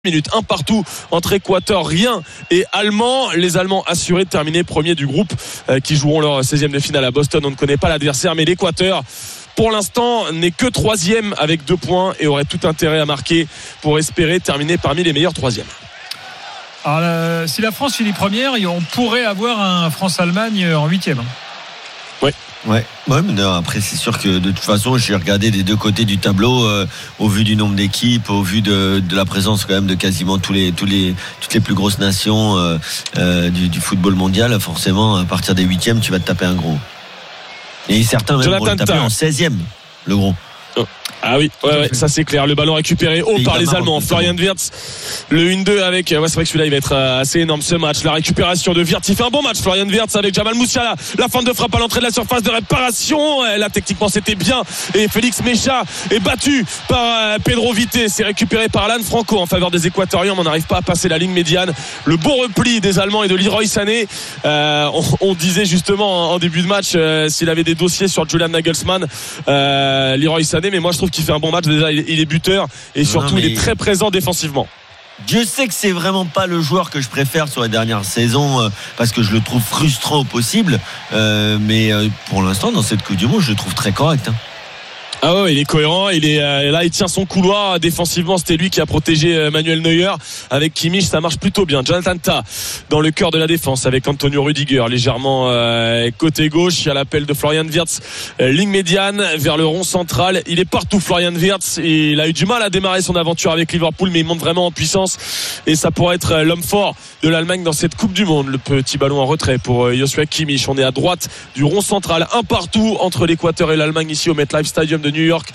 minutes, un partout entre équatoriens et allemands. Les Allemands assurés de terminer premier du groupe qui joueront leur 16e de finale à Boston. On ne connaît pas l'adversaire, mais l'Équateur pour l'instant n'est que troisième avec 2 points et aurait tout intérêt à marquer pour espérer terminer parmi les meilleurs troisièmes. Alors, si la France finit première, on pourrait avoir un France-Allemagne en 8e. Ouais, mais non, après c'est sûr que de toute façon j'ai regardé des deux côtés du tableau au vu du nombre d'équipes, au vu de la présence quand même de quasiment toutes les plus grosses nations du football mondial. Forcément à partir des 8e tu vas te taper un gros. Et certains même vont le taper en 16e le gros. Ah oui, ouais, ça c'est clair. Le ballon récupéré haut par les Allemands. Florian Wirtz, le 1-2 avec. Ouais, c'est vrai que celui-là il va être assez énorme ce match. La récupération de Wirtz, il fait un bon match. Florian Wirtz avec Jamal Musiala. La fin de frappe à l'entrée de la surface de réparation. Là techniquement c'était bien. Et Félix Mecha est battu par Pedro Vite. C'est récupéré par Alan Franco en faveur des Équatoriens. Mais on n'arrive pas à passer la ligne médiane. Le beau repli des Allemands et de Leroy Sané. On disait justement en début de match s'il avait des dossiers sur Julian Nagelsmann, Leroy Sané. Mais moi je trouve qu'il fait un bon match. Déjà il est buteur et surtout il est très présent défensivement. Dieu sait que c'est vraiment pas le joueur que je préfère sur la dernière saison parce que je le trouve frustrant au possible, mais pour l'instant dans cette Coupe du Monde je le trouve très correct. Ah ouais, il est cohérent, là il tient son couloir défensivement, c'était lui qui a protégé Manuel Neuer avec Kimmich, ça marche plutôt bien. Jonathan Tah dans le cœur de la défense avec Antonio Rüdiger légèrement côté gauche, il y a l'appel de Florian Wirtz, ligne médiane vers le rond central, il est partout Florian Wirtz, il a eu du mal à démarrer son aventure avec Liverpool mais il monte vraiment en puissance et ça pourrait être l'homme fort de l'Allemagne dans cette Coupe du Monde. Le petit ballon en retrait pour Joshua Kimmich, on est à droite du rond central, un partout entre l'Équateur et l'Allemagne ici au MetLife Stadium de New York.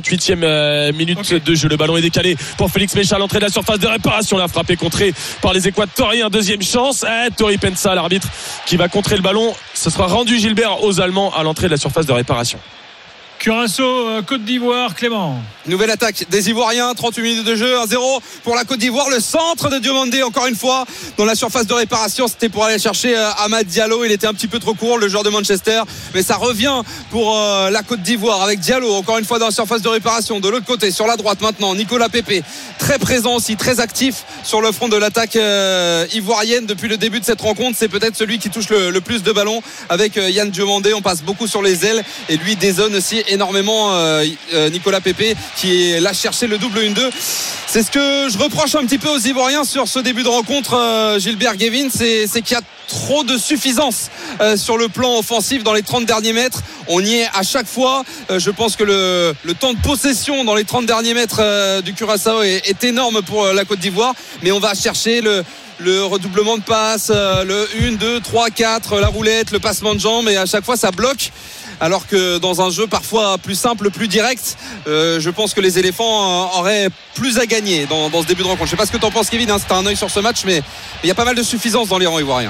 38e minute de jeu, le ballon est décalé pour Félix Mecha à l'entrée de la surface de réparation, la frappe est contrée par les Équatoriens. Deuxième chance, Tori Pensa l'arbitre qui va contrer le ballon, ce sera rendu Gilbert aux Allemands à l'entrée de la surface de réparation. Curaçao, Côte d'Ivoire, Clément. Nouvelle attaque des Ivoiriens, 38 minutes de jeu, 1-0 pour la Côte d'Ivoire. Le centre de Diomandé, encore une fois, dans la surface de réparation. C'était pour aller chercher Amad Diallo. Il était un petit peu trop court, le joueur de Manchester. Mais ça revient pour la Côte d'Ivoire avec Diallo, encore une fois dans la surface de réparation. De l'autre côté, sur la droite maintenant, Nicolas Pepe, très présent aussi, très actif sur le front de l'attaque ivoirienne depuis le début de cette rencontre. C'est peut-être celui qui touche le plus de ballons avec Yann Diomandé. On passe beaucoup sur les ailes et lui dézone aussi énormément Nicolas Pepe qui l'a cherché le double 1-2. C'est ce que je reproche un petit peu aux Ivoiriens sur ce début de rencontre, Gilbert Guévin, c'est qu'il y a trop de suffisance sur le plan offensif dans les 30 derniers mètres. On y est à chaque fois. Je pense que le temps de possession dans les 30 derniers mètres du Curaçao est énorme pour la Côte d'Ivoire, mais on va chercher le redoublement de passes, le 1, 2, 3, 4, la roulette, le passement de jambes, et à chaque fois ça bloque. Alors que dans un jeu parfois plus simple, plus direct, je pense que les éléphants auraient plus à gagner dans ce début de rencontre. Je ne sais pas ce que tu en penses, Kevin, hein, si tu as un œil sur ce match, mais il y a pas mal de suffisance dans les rangs ivoiriens.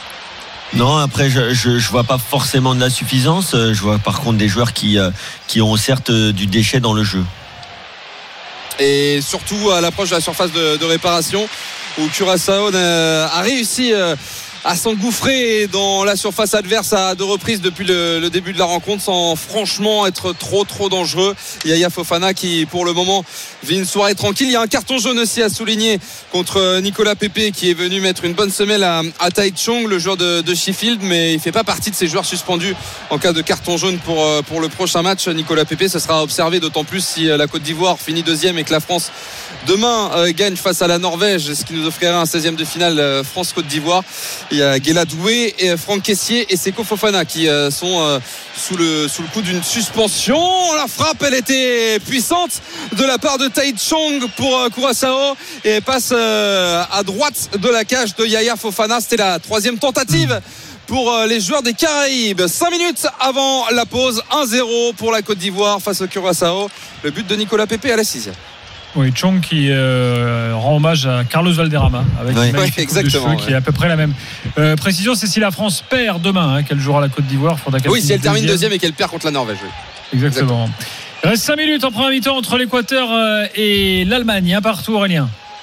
Non, après je vois pas forcément de la suffisance. Je vois par contre des joueurs qui ont certes du déchet dans le jeu. Et surtout à l'approche de la surface de réparation, où Curaçao a réussi à s'engouffrer dans la surface adverse à 2 reprises depuis le début de la rencontre sans franchement être trop dangereux. Yaya Fofana qui pour le moment vit une soirée tranquille. Il y a un carton jaune aussi à souligner contre Nicolas Pepe qui est venu mettre une bonne semelle à Tai Chong, le joueur de Sheffield, mais il ne fait pas partie de ces joueurs suspendus en cas de carton jaune pour le prochain match. Nicolas Pepe, ce sera observé d'autant plus si la Côte d'Ivoire finit 2e et que la France demain gagne face à la Norvège, ce qui nous offrirait un 16e de finale France-Côte d'Ivoire. Il y a Guéla Doué et Franck Kessié et Seko Fofana qui sont sous le coup d'une suspension. La frappe, elle était puissante de la part de Tai Chong pour Curaçao et elle passe à droite de la cage de Yaya Fofana. C'était la 3e tentative pour les joueurs des Caraïbes. 5 minutes avant la pause, 1-0 pour la Côte d'Ivoire face au Curaçao. Le but de Nicolas Pepe à la 6e. Oui, Chong qui rend hommage à Carlos Valderrama avec une magnifique coupe de cheveux qui est à peu près la même. Précision, c'est si la France perd demain qu'elle jouera la Côte d'Ivoire. Oui, si elle termine 2e et qu'elle perd contre la Norvège. Oui. Exactement. Il reste 5 minutes en première mi-temps entre l'Équateur et l'Allemagne. Un partout, Aurélien.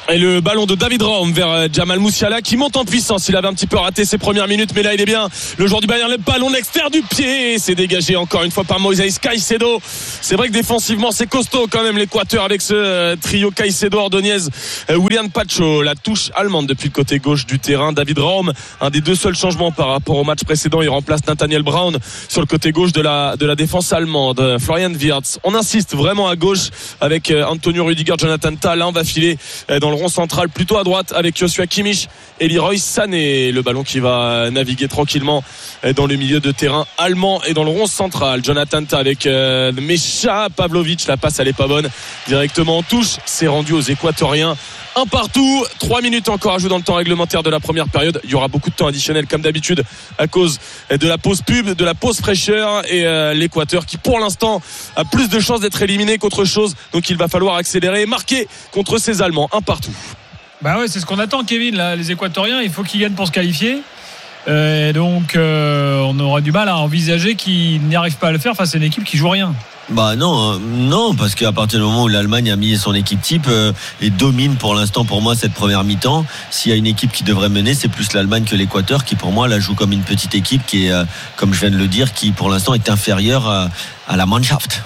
Et le ballon de David Raum vers Jamal Musiala qui monte en puissance. Il avait un petit peu raté ses premières minutes, mais là il est bien. Le joueur du Bayern, le ballon de l'extérieur du pied, c'est dégagé encore une fois par Moïse Caicedo. C'est vrai que défensivement c'est costaud quand même l'Équateur avec ce trio Caicedo, Ordonez, William Pacho. La touche allemande depuis le côté gauche du terrain. David Raum, un des deux seuls changements par rapport au match précédent, il remplace Nathaniel Brown sur le côté gauche de la défense allemande. Florian Wirtz, on insiste vraiment à gauche avec Antonio Rüdiger, Jonathan Tah. Là on va filer dans le rond central plutôt à droite avec Joshua Kimmich et Leroy Sané. Le ballon qui va naviguer tranquillement dans le milieu de terrain allemand et dans le rond central. Jonathan Tah avec Mesha Pavlovic. La passe elle est pas bonne, directement en touche. C'est rendu aux Équatoriens. Un partout, 3 minutes encore à jouer dans le temps réglementaire de la première période. Il y aura beaucoup de temps additionnel comme d'habitude à cause de la pause pub, de la pause fraîcheur et l'Équateur qui pour l'instant a plus de chances d'être éliminé qu'autre chose. Donc il va falloir accélérer et marquer contre ces Allemands. Un partout. Bah ouais, c'est ce qu'on attend, Kevin. Là, les Équatoriens, il faut qu'ils gagnent pour se qualifier. Donc on aura du mal à envisager qu'ils n'y arrivent pas à le faire face à une équipe qui joue rien. Bah non, parce qu'à partir du moment où l'Allemagne a mis son équipe type et domine pour l'instant pour moi cette première mi-temps, s'il y a une équipe qui devrait mener, c'est plus l'Allemagne que l'Équateur qui pour moi la joue comme une petite équipe qui est, comme je viens de le dire, qui pour l'instant est inférieure à la Mannschaft.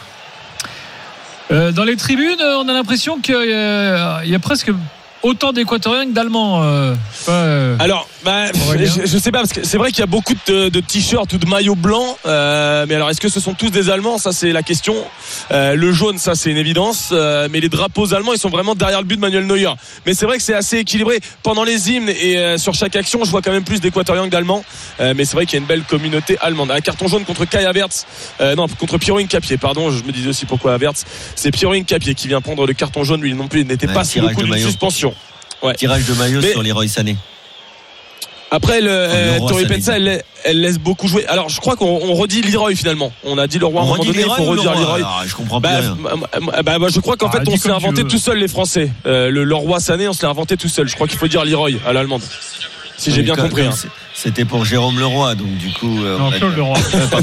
Dans les tribunes, on a l'impression qu'il y a presque autant d'Équatoriens que d'Allemands. Alors, je sais pas, parce que c'est vrai qu'il y a beaucoup de t-shirts ou de maillots blancs, mais alors est-ce que ce sont tous des Allemands? Ça c'est la question. Le jaune, ça c'est une évidence, mais les drapeaux allemands ils sont vraiment derrière le but de Manuel Neuer. Mais c'est vrai que c'est assez équilibré pendant les hymnes et sur chaque action je vois quand même plus d'Équatoriens que d'Allemands, mais c'est vrai qu'il y a une belle communauté allemande. Un carton jaune contre Kai Havertz, contre Piero Hincapié, pardon, je me disais aussi pourquoi Havertz, c'est Piero Hincapié qui vient prendre le carton jaune, lui non plus il n'était pas sous le coup d'une suspension. Ouais. Tirage de maillot sur Leroy Sané. Après Tori Pensa elle laisse beaucoup jouer. Alors je crois qu'on redit Leroy finalement. On a dit le roi à un moment donné, il faut redire Leroy. Je comprends plus rien. Je crois qu'en fait on se l'est inventé tout seul les Français. Le roi Sané on se l'est inventé tout seul. Je crois qu'il faut dire Leroy à l'allemande. Si j'ai bien compris. C'était pour Jérôme Leroy, donc du coup. Non, Claude Leroy.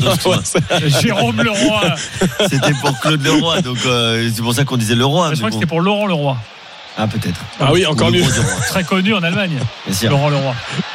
Jérôme Leroy. C'était pour Claude Leroy, donc c'est pour ça qu'on disait Leroy. Je crois que c'était pour Laurent Leroy. Ah peut-être. Ah oui, encore mieux. Très connu en Allemagne. Laurent Leroy.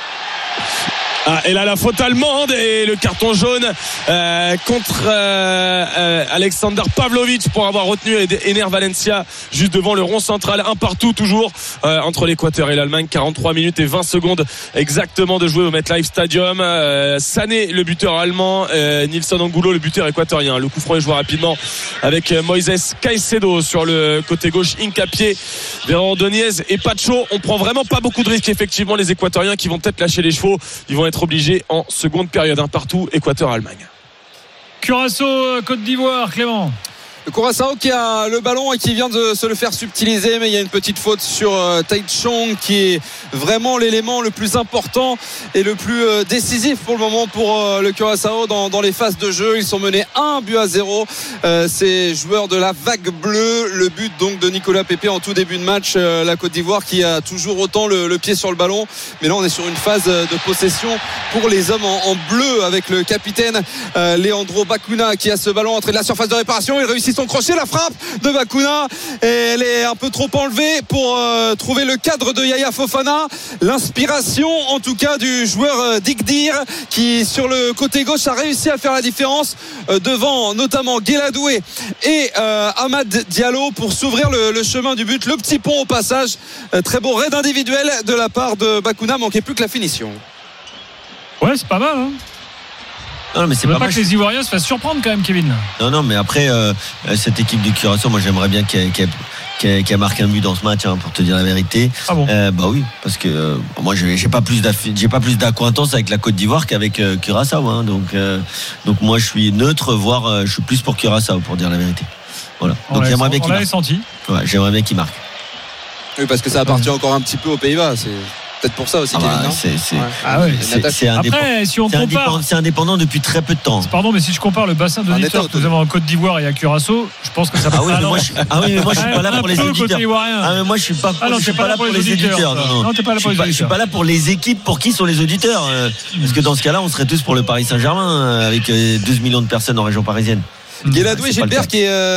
Et là la faute allemande et le carton jaune contre Alexander Pavlovic pour avoir retenu Ener Valencia juste devant le rond central. Un partout toujours entre l'Équateur et l'Allemagne. 43 minutes et 20 secondes exactement de jouer au MetLife Stadium. Sané le buteur allemand, Nilson Angulo le buteur équatorien. Le coup franc est joué rapidement avec Moïse Caicedo sur le côté gauche, Hincapié vers Ordonez et Pacho. On prend vraiment pas beaucoup de risques effectivement, les Équatoriens qui vont peut-être lâcher les chevaux. Ils vont être obligé en seconde période. Un partout, Équateur-Allemagne. Curaçao, Côte d'Ivoire, Clément. Le Curaçao qui a le ballon et qui vient de se le faire subtiliser, mais il y a une petite faute sur Taichung qui est vraiment l'élément le plus important et le plus décisif pour le moment pour le Curaçao dans les phases de jeu. Ils sont menés 1-0. Ces joueurs de la vague bleue, le but donc de Nicolas Pepe en tout début de match. La Côte d'Ivoire qui a toujours autant le pied sur le ballon, mais là on est sur une phase de possession pour les hommes en bleu avec le capitaine Leandro Bacuna qui a ce ballon entré de la surface de réparation. Il réussit son crochet, la frappe de Bacuna et elle est un peu trop enlevée pour trouver le cadre de Yaya Fofana. L'inspiration en tout cas du joueur Digdir qui sur le côté gauche a réussi à faire la différence devant notamment Guéladoué et Amad Diallo pour s'ouvrir le chemin du but. Le petit pont au passage, très beau raid individuel de la part de Bacuna, manquait plus que la finition. Ouais, c'est pas mal hein. Non, mais c'est pas que les Ivoiriens se fassent surprendre quand même, Kevin. Non, mais après cette équipe du Curaçao, moi j'aimerais bien qu'elle a marqué un but dans ce match, pour te dire la vérité. Ah bon bah oui, parce que moi j'ai pas plus d'acquaintance avec la Côte d'Ivoire qu'avec Curaçao, donc moi je suis neutre, voire je suis plus pour Curaçao pour dire la vérité. Voilà. Donc j'aimerais bien qu'il marque. Senti. Ouais, j'aimerais bien qu'il marque. Oui, parce que ça appartient encore un petit peu aux Pays-Bas. C'est peut-être pour ça aussi, Kevin. C'est Après, si on compare, c'est indépendant depuis très peu de temps. Pardon, mais si je compare le bassin d'auditeurs que nous avons en Côte d'Ivoire et à Curaçao, je pense que ça peut mais moi je suis pas là pour les auditeurs. Mais moi je suis pas là pour les éditeurs. Non, t'es pas là pour les éditeurs. Je suis pas là pour les équipes pour qui sont les auditeurs. Parce que dans ce cas-là, on serait tous pour le Paris Saint-Germain avec 12 millions de personnes en région parisienne. Guéladoué Gilbert qui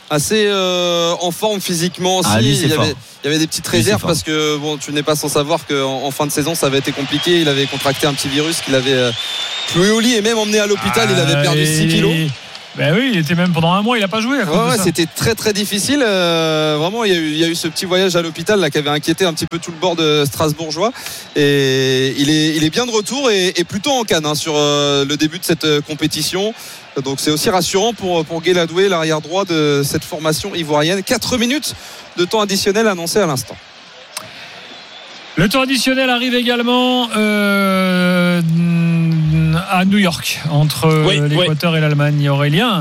assez en forme physiquement aussi. Il y avait des petites réserves parce que tu n'es pas sans savoir qu'en fin de saison ça avait été compliqué. Il avait contracté un petit virus qu'il avait cloué au lit et même emmené à l'hôpital. Il avait perdu 6 kilos. Ben oui, il était même pendant un mois, il n'a pas joué à cause de ça. C'était très très difficile. Vraiment, il y a eu ce petit voyage à l'hôpital là, qui avait inquiété un petit peu tout le bord de strasbourgeois. Et il est bien de retour et plutôt en canne sur le début de cette compétition. Donc c'est aussi rassurant pour Guéladoué, l'arrière droit de cette formation ivoirienne. 4 minutes de temps additionnel annoncé à l'instant. Le temps additionnel arrive également à New York entre l'Équateur et l'Allemagne. Aurélien,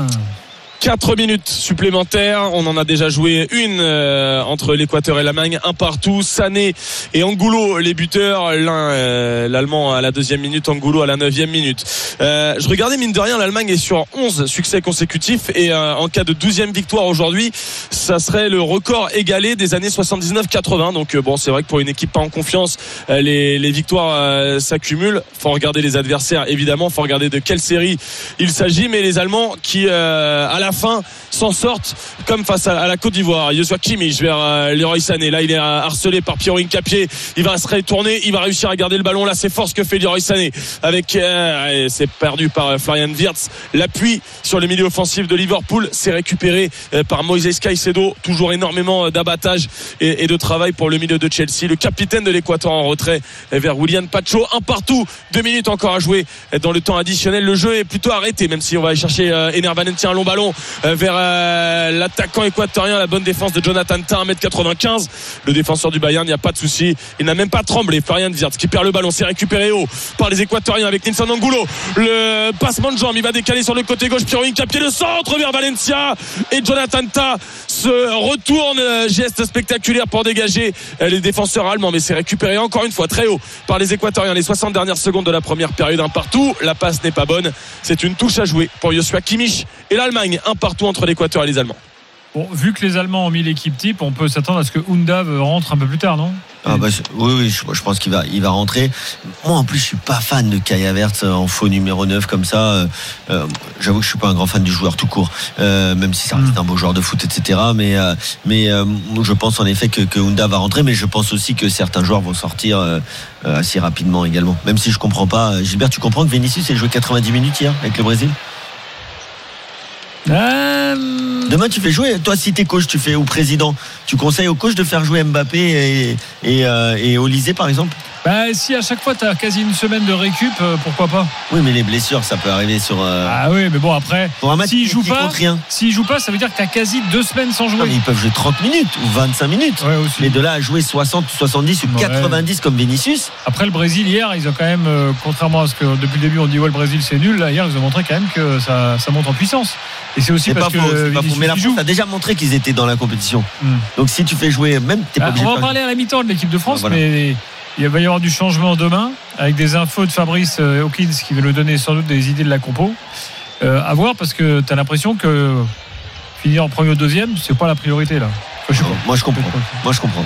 4 minutes supplémentaires. On en a déjà joué une entre l'Équateur et l'Allemagne, un partout. Sané et Angulo les buteurs. L'un l'Allemand à la 2e minute, Angulo à la 9e minute. Je regardais, mine de rien, l'Allemagne est sur 11 succès consécutifs et en cas de 12e victoire aujourd'hui, ça serait le record égalé des années 79-80. Donc c'est vrai que pour une équipe pas en confiance, les victoires s'accumulent. Faut regarder les adversaires, évidemment. Faut regarder de quelle série il s'agit, mais les Allemands qui à la fin s'en sortent comme face à la Côte d'Ivoire. Joshua Kimmich vers Leroy Sané. Là il est harcelé par Pierre Hincapié. Il va se retourner, il va réussir à garder le ballon. Là c'est fort ce que fait Leroy Sané avec c'est perdu par Florian Wirtz. L'appui sur le milieu offensif de Liverpool, c'est récupéré par Moïse Caicedo. Toujours énormément d'abattage et de travail pour le milieu de Chelsea. Le capitaine de l'Équateur en retrait vers William Pacho. Un partout, 2 minutes encore à jouer dans le temps additionnel. Le jeu est plutôt arrêté, même si on va aller chercher Ener Valencia, un long ballon vers l'attaquant équatorien. La bonne défense de Jonathan Tah, 1m95. Le défenseur du Bayern, il n'y a pas de souci, il n'a même pas tremblé. Florian Wirtz qui perd le ballon, c'est récupéré haut par les Équatoriens avec Nilson Angulo. Le passement de jambe, il va décaler sur le côté gauche. Pierre Hincapié, le centre vers Valencia et Jonathan Tah se retourne, geste spectaculaire pour dégager les défenseurs allemands, mais c'est récupéré encore une fois très haut par les Équatoriens. Les 60 dernières secondes de la première période, un partout. La passe n'est pas bonne, c'est une touche à jouer pour Joshua Kimmich et l'Allemagne, un partout entre l'Équateur et les Allemands. Bon, vu que les Allemands ont mis l'équipe type, on peut s'attendre à ce que Undav rentre un peu plus tard, non ? Oui, je pense qu'il va rentrer. Moi, en plus, je suis pas fan de Kai Havertz en faux numéro 9 comme ça. J'avoue que je suis pas un grand fan du joueur tout court, même si ça reste un beau joueur de foot, etc. Mais je pense en effet que Undav va rentrer, mais je pense aussi que certains joueurs vont sortir assez rapidement également. Même si je comprends pas. Gilbert, tu comprends que Vinicius ait joué 90 minutes hier avec le Brésil ? Demain tu fais jouer, toi si t'es coach tu fais, ou président, tu conseilles au coach de faire jouer Mbappé et Olysée par exemple? Si à chaque fois t'as quasi une semaine de récup, pourquoi pas? Oui, mais les blessures ça peut arriver sur Ah oui, mais bon, après pour un match s'il joue pas, ça veut dire que t'as quasi 2 semaines sans jouer. Non, mais ils peuvent jouer 30 minutes ou 25 minutes, mais de là à jouer 60, 70 ou 90 comme Vinicius. Après le Brésil hier, ils ont quand même, contrairement à ce que depuis le début on dit le Brésil c'est nul, là hier ils ont montré quand même que ça monte en puissance. Et c'est aussi parce que mais la France a déjà montré qu'ils étaient dans la compétition. Donc si tu fais jouer, même t'es pas obligé. On va en parler à la mi-temps de l'équipe de France, mais il va y avoir du changement demain avec des infos de Fabrice Hawkins qui va nous donner sans doute des idées de la compo. À voir, parce que tu as l'impression que finir en premier ou deuxième, c'est pas la priorité là. Moi je comprends.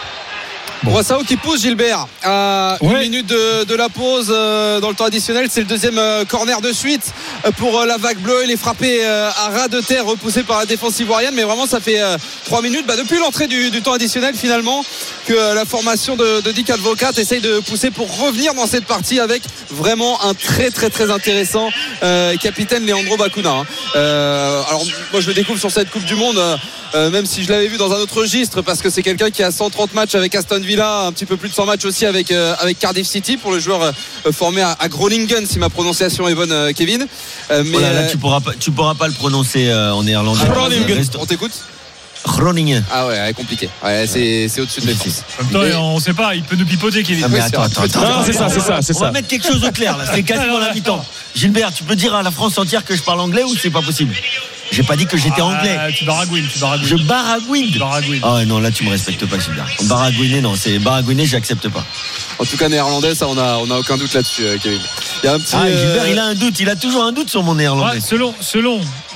Boissao qui pousse, Gilbert, à une minute de la pause dans le temps additionnel. C'est le deuxième corner de suite pour la vague bleue. Il est frappé à ras de terre, repoussé par la défense ivoirienne, mais vraiment ça fait 3 minutes depuis l'entrée du temps additionnel finalement que la formation de Dick Advocat essaye de pousser pour revenir dans cette partie avec vraiment un très très très intéressant capitaine Leandro Bacuna. Alors moi je le découvre sur cette Coupe du Monde, même si je l'avais vu dans un autre registre, parce que c'est quelqu'un qui a 130 matchs avec Aston Villa, un petit peu plus de 100 matchs aussi avec Cardiff City, pour le joueur formé à Groningen, si ma prononciation est bonne, Kevin. Mais là, tu pourras pas le prononcer en néerlandais. On t'écoute. Groningen. Ah ouais, compliqué. Ouais, c'est au-dessus de mes forces. En même temps, on sait pas, il peut nous pipoter, Kevin. Ah, mais attends. Non, c'est ça. On va mettre quelque chose au clair là. C'est quasiment la mi-temps. Gilbert, tu peux dire à la France entière que je parle anglais ou c'est pas possible? J'ai pas dit que j'étais anglais. Tu baragouines. Je baragouine. Ah non, là tu me respectes pas, Gilbert. Baragouiner, non, c'est baragouiner, j'accepte pas. En tout cas, néerlandais, ça, on a aucun doute là-dessus, Kevin. Il y a un petit. Gilbert, il a un doute. Il a toujours un doute sur mon néerlandais. Selon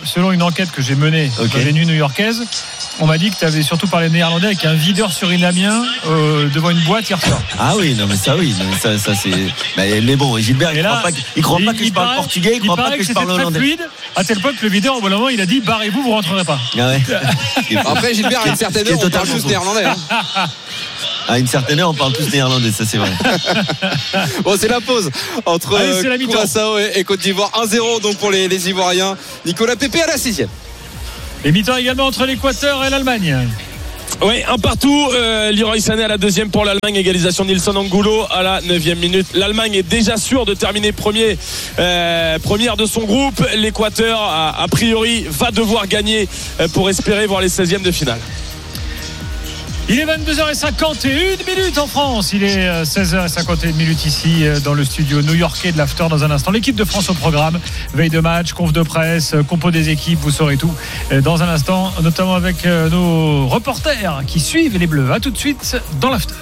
selon une enquête que j'ai menée dans les nuits new-yorkaises, on m'a dit que tu avais surtout parlé néerlandais avec un videur surinamien devant une boîte hier soir. Ah oui, non mais ça oui, ça c'est. Mais bon, Gilbert, il croit pas que je parle portugais, il croit pas que je parle hollandais. Fluide, à tel point que le videur, au bout d'un moment, il a dit barrez-vous, vous rentrerez pas. Ah ouais. Après, Gilbert, à une certaine heure, on parle tous néerlandais. À une certaine heure, on parle tous néerlandais, ça c'est vrai. Bon, c'est la pause entre Curaçao et Côte d'Ivoire. 1-0 donc pour les Ivoiriens. Nicolas Pépé à la 6e. Et mi-temps également entre l'Équateur et l'Allemagne. Oui, un partout. Leroy Sané à la 2e pour l'Allemagne. Égalisation Nilson Angulo à la 9e minute. L'Allemagne est déjà sûre de terminer première de son groupe. L'Équateur, a priori, va devoir gagner pour espérer voir les 16e de finale. Il est 22h51 en France. Il est 16h51 ici dans le studio new-yorkais de l'After. Dans un instant, l'équipe de France au programme. Veille de match, conf de presse, compo des équipes, vous saurez tout. Dans un instant, notamment avec nos reporters qui suivent les Bleus. A tout de suite dans l'After.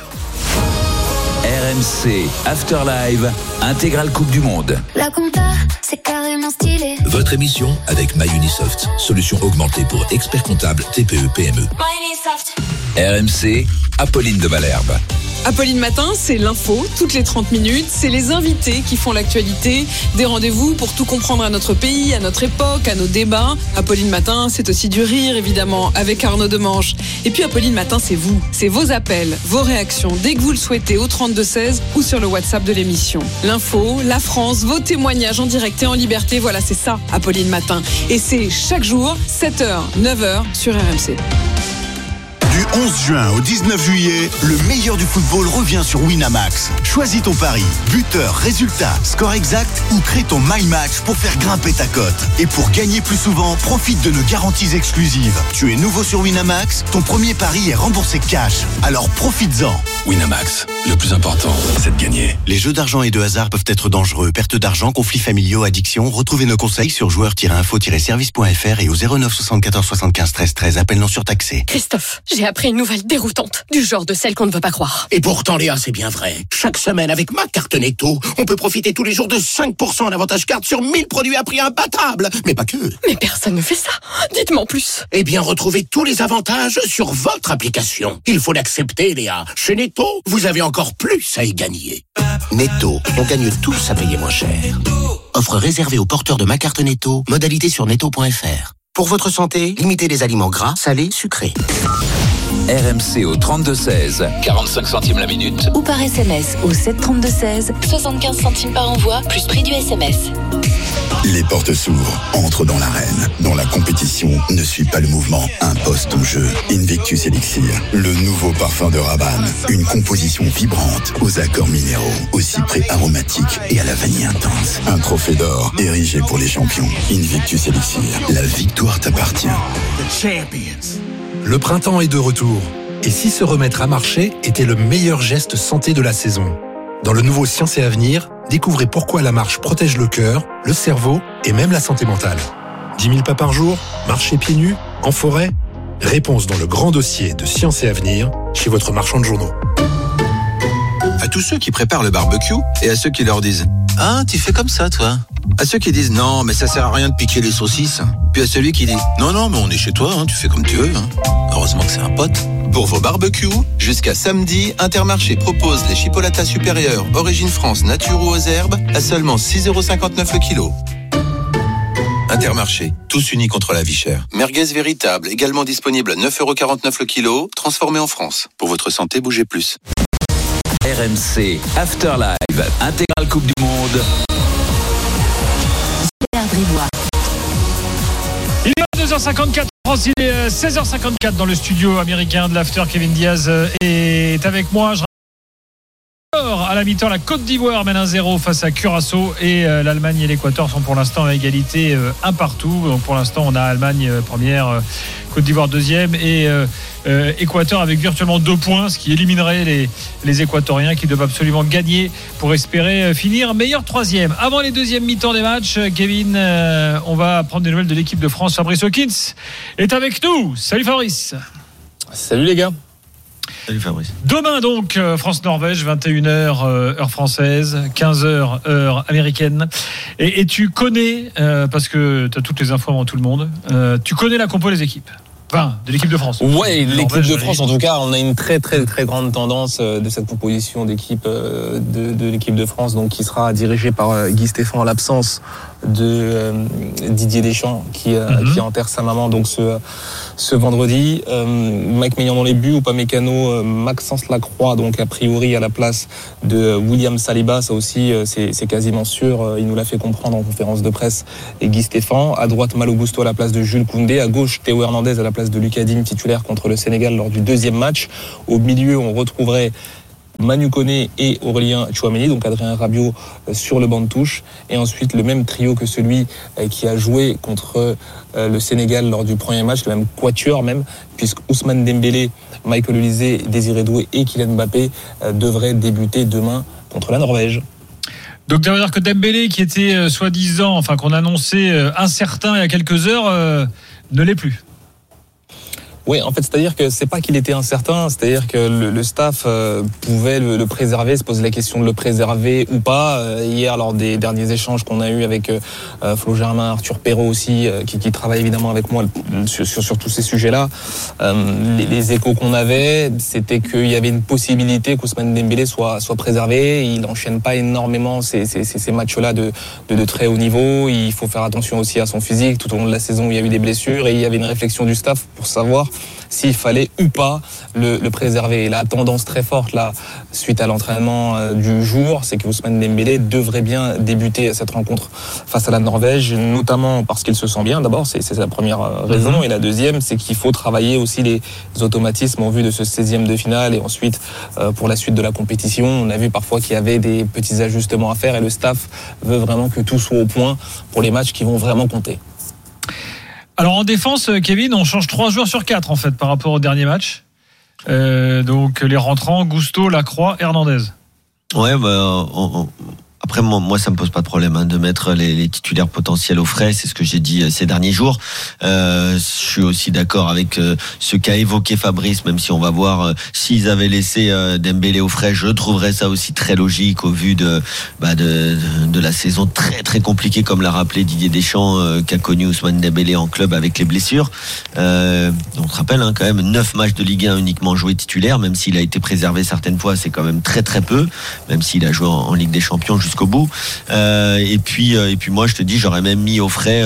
RMC After Live, intégrale Coupe du Monde. La compta, c'est carrément stylé. Votre émission avec MyUnisoft, solution augmentée pour experts comptables TPE PME. MyUnisoft. RMC, Apolline de Malherbe. Apolline Matin, c'est l'info, toutes les 30 minutes. C'est les invités qui font l'actualité. Des rendez-vous pour tout comprendre à notre pays, à notre époque, à nos débats. Apolline Matin, c'est aussi du rire, évidemment, avec Arnaud Demanche. Et puis Apolline Matin, c'est vous. C'est vos appels, vos réactions, dès que vous le souhaitez, au 32-16 ou sur le WhatsApp de l'émission. L'info, la France, vos témoignages en direct et en liberté. Voilà, c'est ça, Apolline Matin. Et c'est chaque jour, 7h, 9h sur RMC. Du 11 juin au 19 juillet, le meilleur du football revient sur Winamax. Choisis ton pari, buteur, résultat, score exact ou crée ton My Match pour faire grimper ta cote. Et pour gagner plus souvent, profite de nos garanties exclusives. Tu es nouveau sur Winamax, ton premier pari est remboursé cash. Alors profites-en. Winamax, le plus important, c'est de gagner. Les jeux d'argent et de hasard peuvent être dangereux. Perte d'argent, conflits familiaux, addiction. Retrouvez nos conseils sur joueurs-info-service.fr et au 09 74 75 13 13. Appel non surtaxé. Christophe, j'ai appris une nouvelle déroutante, du genre de celle qu'on ne veut pas croire. Et pourtant, Léa, c'est bien vrai. Chaque semaine, avec ma carte Netto, on peut profiter tous les jours de 5% en avantage carte sur 1000 produits à prix imbattable. Mais pas que. Mais personne ne fait ça. Dites-moi en plus. Eh bien, retrouvez tous les avantages sur votre application. Il faut l'accepter, Léa. Chez Netto, vous avez encore plus à y gagner. Netto, on gagne tous à payer moins cher. Offre réservée aux porteurs de ma carte Netto. Modalité sur netto.fr. Pour votre santé, limitez les aliments gras, salés, sucrés. RMC au 32-16, 45 centimes la minute. Ou par SMS au 732-16, 75 centimes par envoi, plus prix du SMS. Les portes s'ouvrent, entre dans l'arène. Dans la compétition, ne suis pas le mouvement, impose ton jeu. Invictus Elixir, le nouveau parfum de Rabanne. Une composition vibrante, aux accords minéraux, aux cyprès aromatiques et à la vanille intense. Un trophée d'or, érigé pour les champions. Invictus Elixir, la victoire t'appartient. Le printemps est de retour. Et si se remettre à marcher était le meilleur geste santé de la saison? Dans le nouveau Science et Avenir, découvrez pourquoi la marche protège le cœur, le cerveau et même la santé mentale. 10 000 pas par jour, marcher pieds nus, en forêt? Réponse dans le grand dossier de Science et Avenir, chez votre marchand de journaux. À tous ceux qui préparent le barbecue et à ceux qui leur disent « Ah, tu fais comme ça, toi ?» À ceux qui disent « Non, mais ça sert à rien de piquer les saucisses ». Puis à celui qui dit « Non, non, mais on est chez toi, hein, tu fais comme tu veux. Hein. » Heureusement que c'est un pote. Pour vos barbecues, jusqu'à samedi, Intermarché propose les chipolatas supérieures Origine France nature ou aux herbes à seulement 6,59€ le kilo. Intermarché, tous unis contre la vie chère. Merguez véritable, également disponible à 9,49€ le kilo, transformé en France. Pour votre santé, bougez plus. RMC After Live, intégrale Coupe du Monde. Il est 2h54 en France, il est 16h54 dans le studio américain de l'After. Kevin Diaz est avec moi. À la mi-temps, la Côte d'Ivoire mène 1-0 face à Curaçao et l'Allemagne et l'Équateur sont pour l'instant à égalité, un partout. Donc pour l'instant, on a Allemagne première, Côte d'Ivoire deuxième et Équateur avec virtuellement 2 points, ce qui éliminerait les Équatoriens qui doivent absolument gagner pour espérer finir meilleur troisième. Avant les deuxièmes mi-temps des matchs, Kevin, on va prendre des nouvelles de l'équipe de France. Fabrice Hawkins est avec nous. Salut Fabrice. Salut les gars. Salut Fabrice. Demain donc, France-Norvège, 21h heure française, 15h heure américaine. Et tu connais, parce que tu as toutes les infos avant tout le monde, tu connais la compo des équipes. Enfin, de l'équipe de France. Ouais, l'équipe de France, en tout cas, on a une très très très grande tendance de cette proposition d'équipe de l'équipe de France, donc qui sera dirigée par Guy Stéphane en l'absence de Didier Deschamps qui enterre sa maman donc ce vendredi. Mike Maignan dans les buts, Upamecano, Maxence Lacroix donc a priori à la place de William Saliba, ça aussi c'est quasiment sûr, il nous l'a fait comprendre en conférence de presse, et Guy Stéphane. À droite, Malo Gusto à la place de Jules Koundé, à gauche Théo Hernandez à la place de Lucas Digne, titulaire contre le Sénégal lors du deuxième match. Au milieu, on retrouverait Manu Koné et Aurélien Tchouaméni, donc Adrien Rabiot sur le banc de touche, et ensuite le même trio que celui qui a joué contre le Sénégal lors du premier match, le même quatuor même, puisque Ousmane Dembélé, Michael Olise, Désiré Doué et Kylian Mbappé devraient débuter demain contre la Norvège. Donc ça veut dire que Dembélé, qui était soi-disant, enfin qu'on annonçait incertain il y a quelques heures, ne l'est plus. Oui, en fait, c'est-à-dire que c'est pas qu'il était incertain, c'est-à-dire que le staff pouvait le préserver, se poser la question de le préserver ou pas. Hier, lors des derniers échanges qu'on a eus avec Flo Germain, Arthur Perrault aussi, qui travaille évidemment avec moi sur tous ces sujets-là, les échos qu'on avait, c'était qu'il y avait une possibilité qu'Ousmane Dembélé soit préservé. Il n'enchaîne pas énormément ces matchs-là de très haut niveau. Il faut faire attention aussi à son physique tout au long de la saison où il y a eu des blessures, et il y avait une réflexion du staff pour savoir s'il fallait ou pas le préserver. Et la tendance très forte là, suite à l'entraînement du jour, c'est que Ousmane Dembélé devrait bien débuter cette rencontre face à la Norvège, notamment parce qu'il se sent bien. D'abord, c'est la première raison, et la deuxième, c'est qu'il faut travailler aussi les automatismes en vue de ce 16e de finale, et ensuite pour la suite de la compétition. On a vu parfois qu'il y avait des petits ajustements à faire, et le staff veut vraiment que tout soit au point pour les matchs qui vont vraiment compter. Alors en défense, Kevin, on change 3 joueurs sur 4 en fait par rapport au dernier match. Donc les rentrants, Gusto, Lacroix, Hernandez. Ouais, après moi ça me pose pas de problème de mettre les titulaires potentiels au frais, c'est ce que j'ai dit ces derniers jours. Je suis aussi d'accord avec ce qu'a évoqué Fabrice, même si on va voir s'ils avaient laissé Dembélé au frais, je trouverais ça aussi très logique au vu de la saison très très compliquée, comme l'a rappelé Didier Deschamps, qu'a connu Ousmane Dembélé en club avec les blessures. On se rappelle quand même 9 matchs de Ligue 1 uniquement joué titulaire, même s'il a été préservé certaines fois, c'est quand même très très peu, même s'il a joué en Ligue des Champions jusqu'au bout. Et puis moi je te dis, j'aurais même mis au frais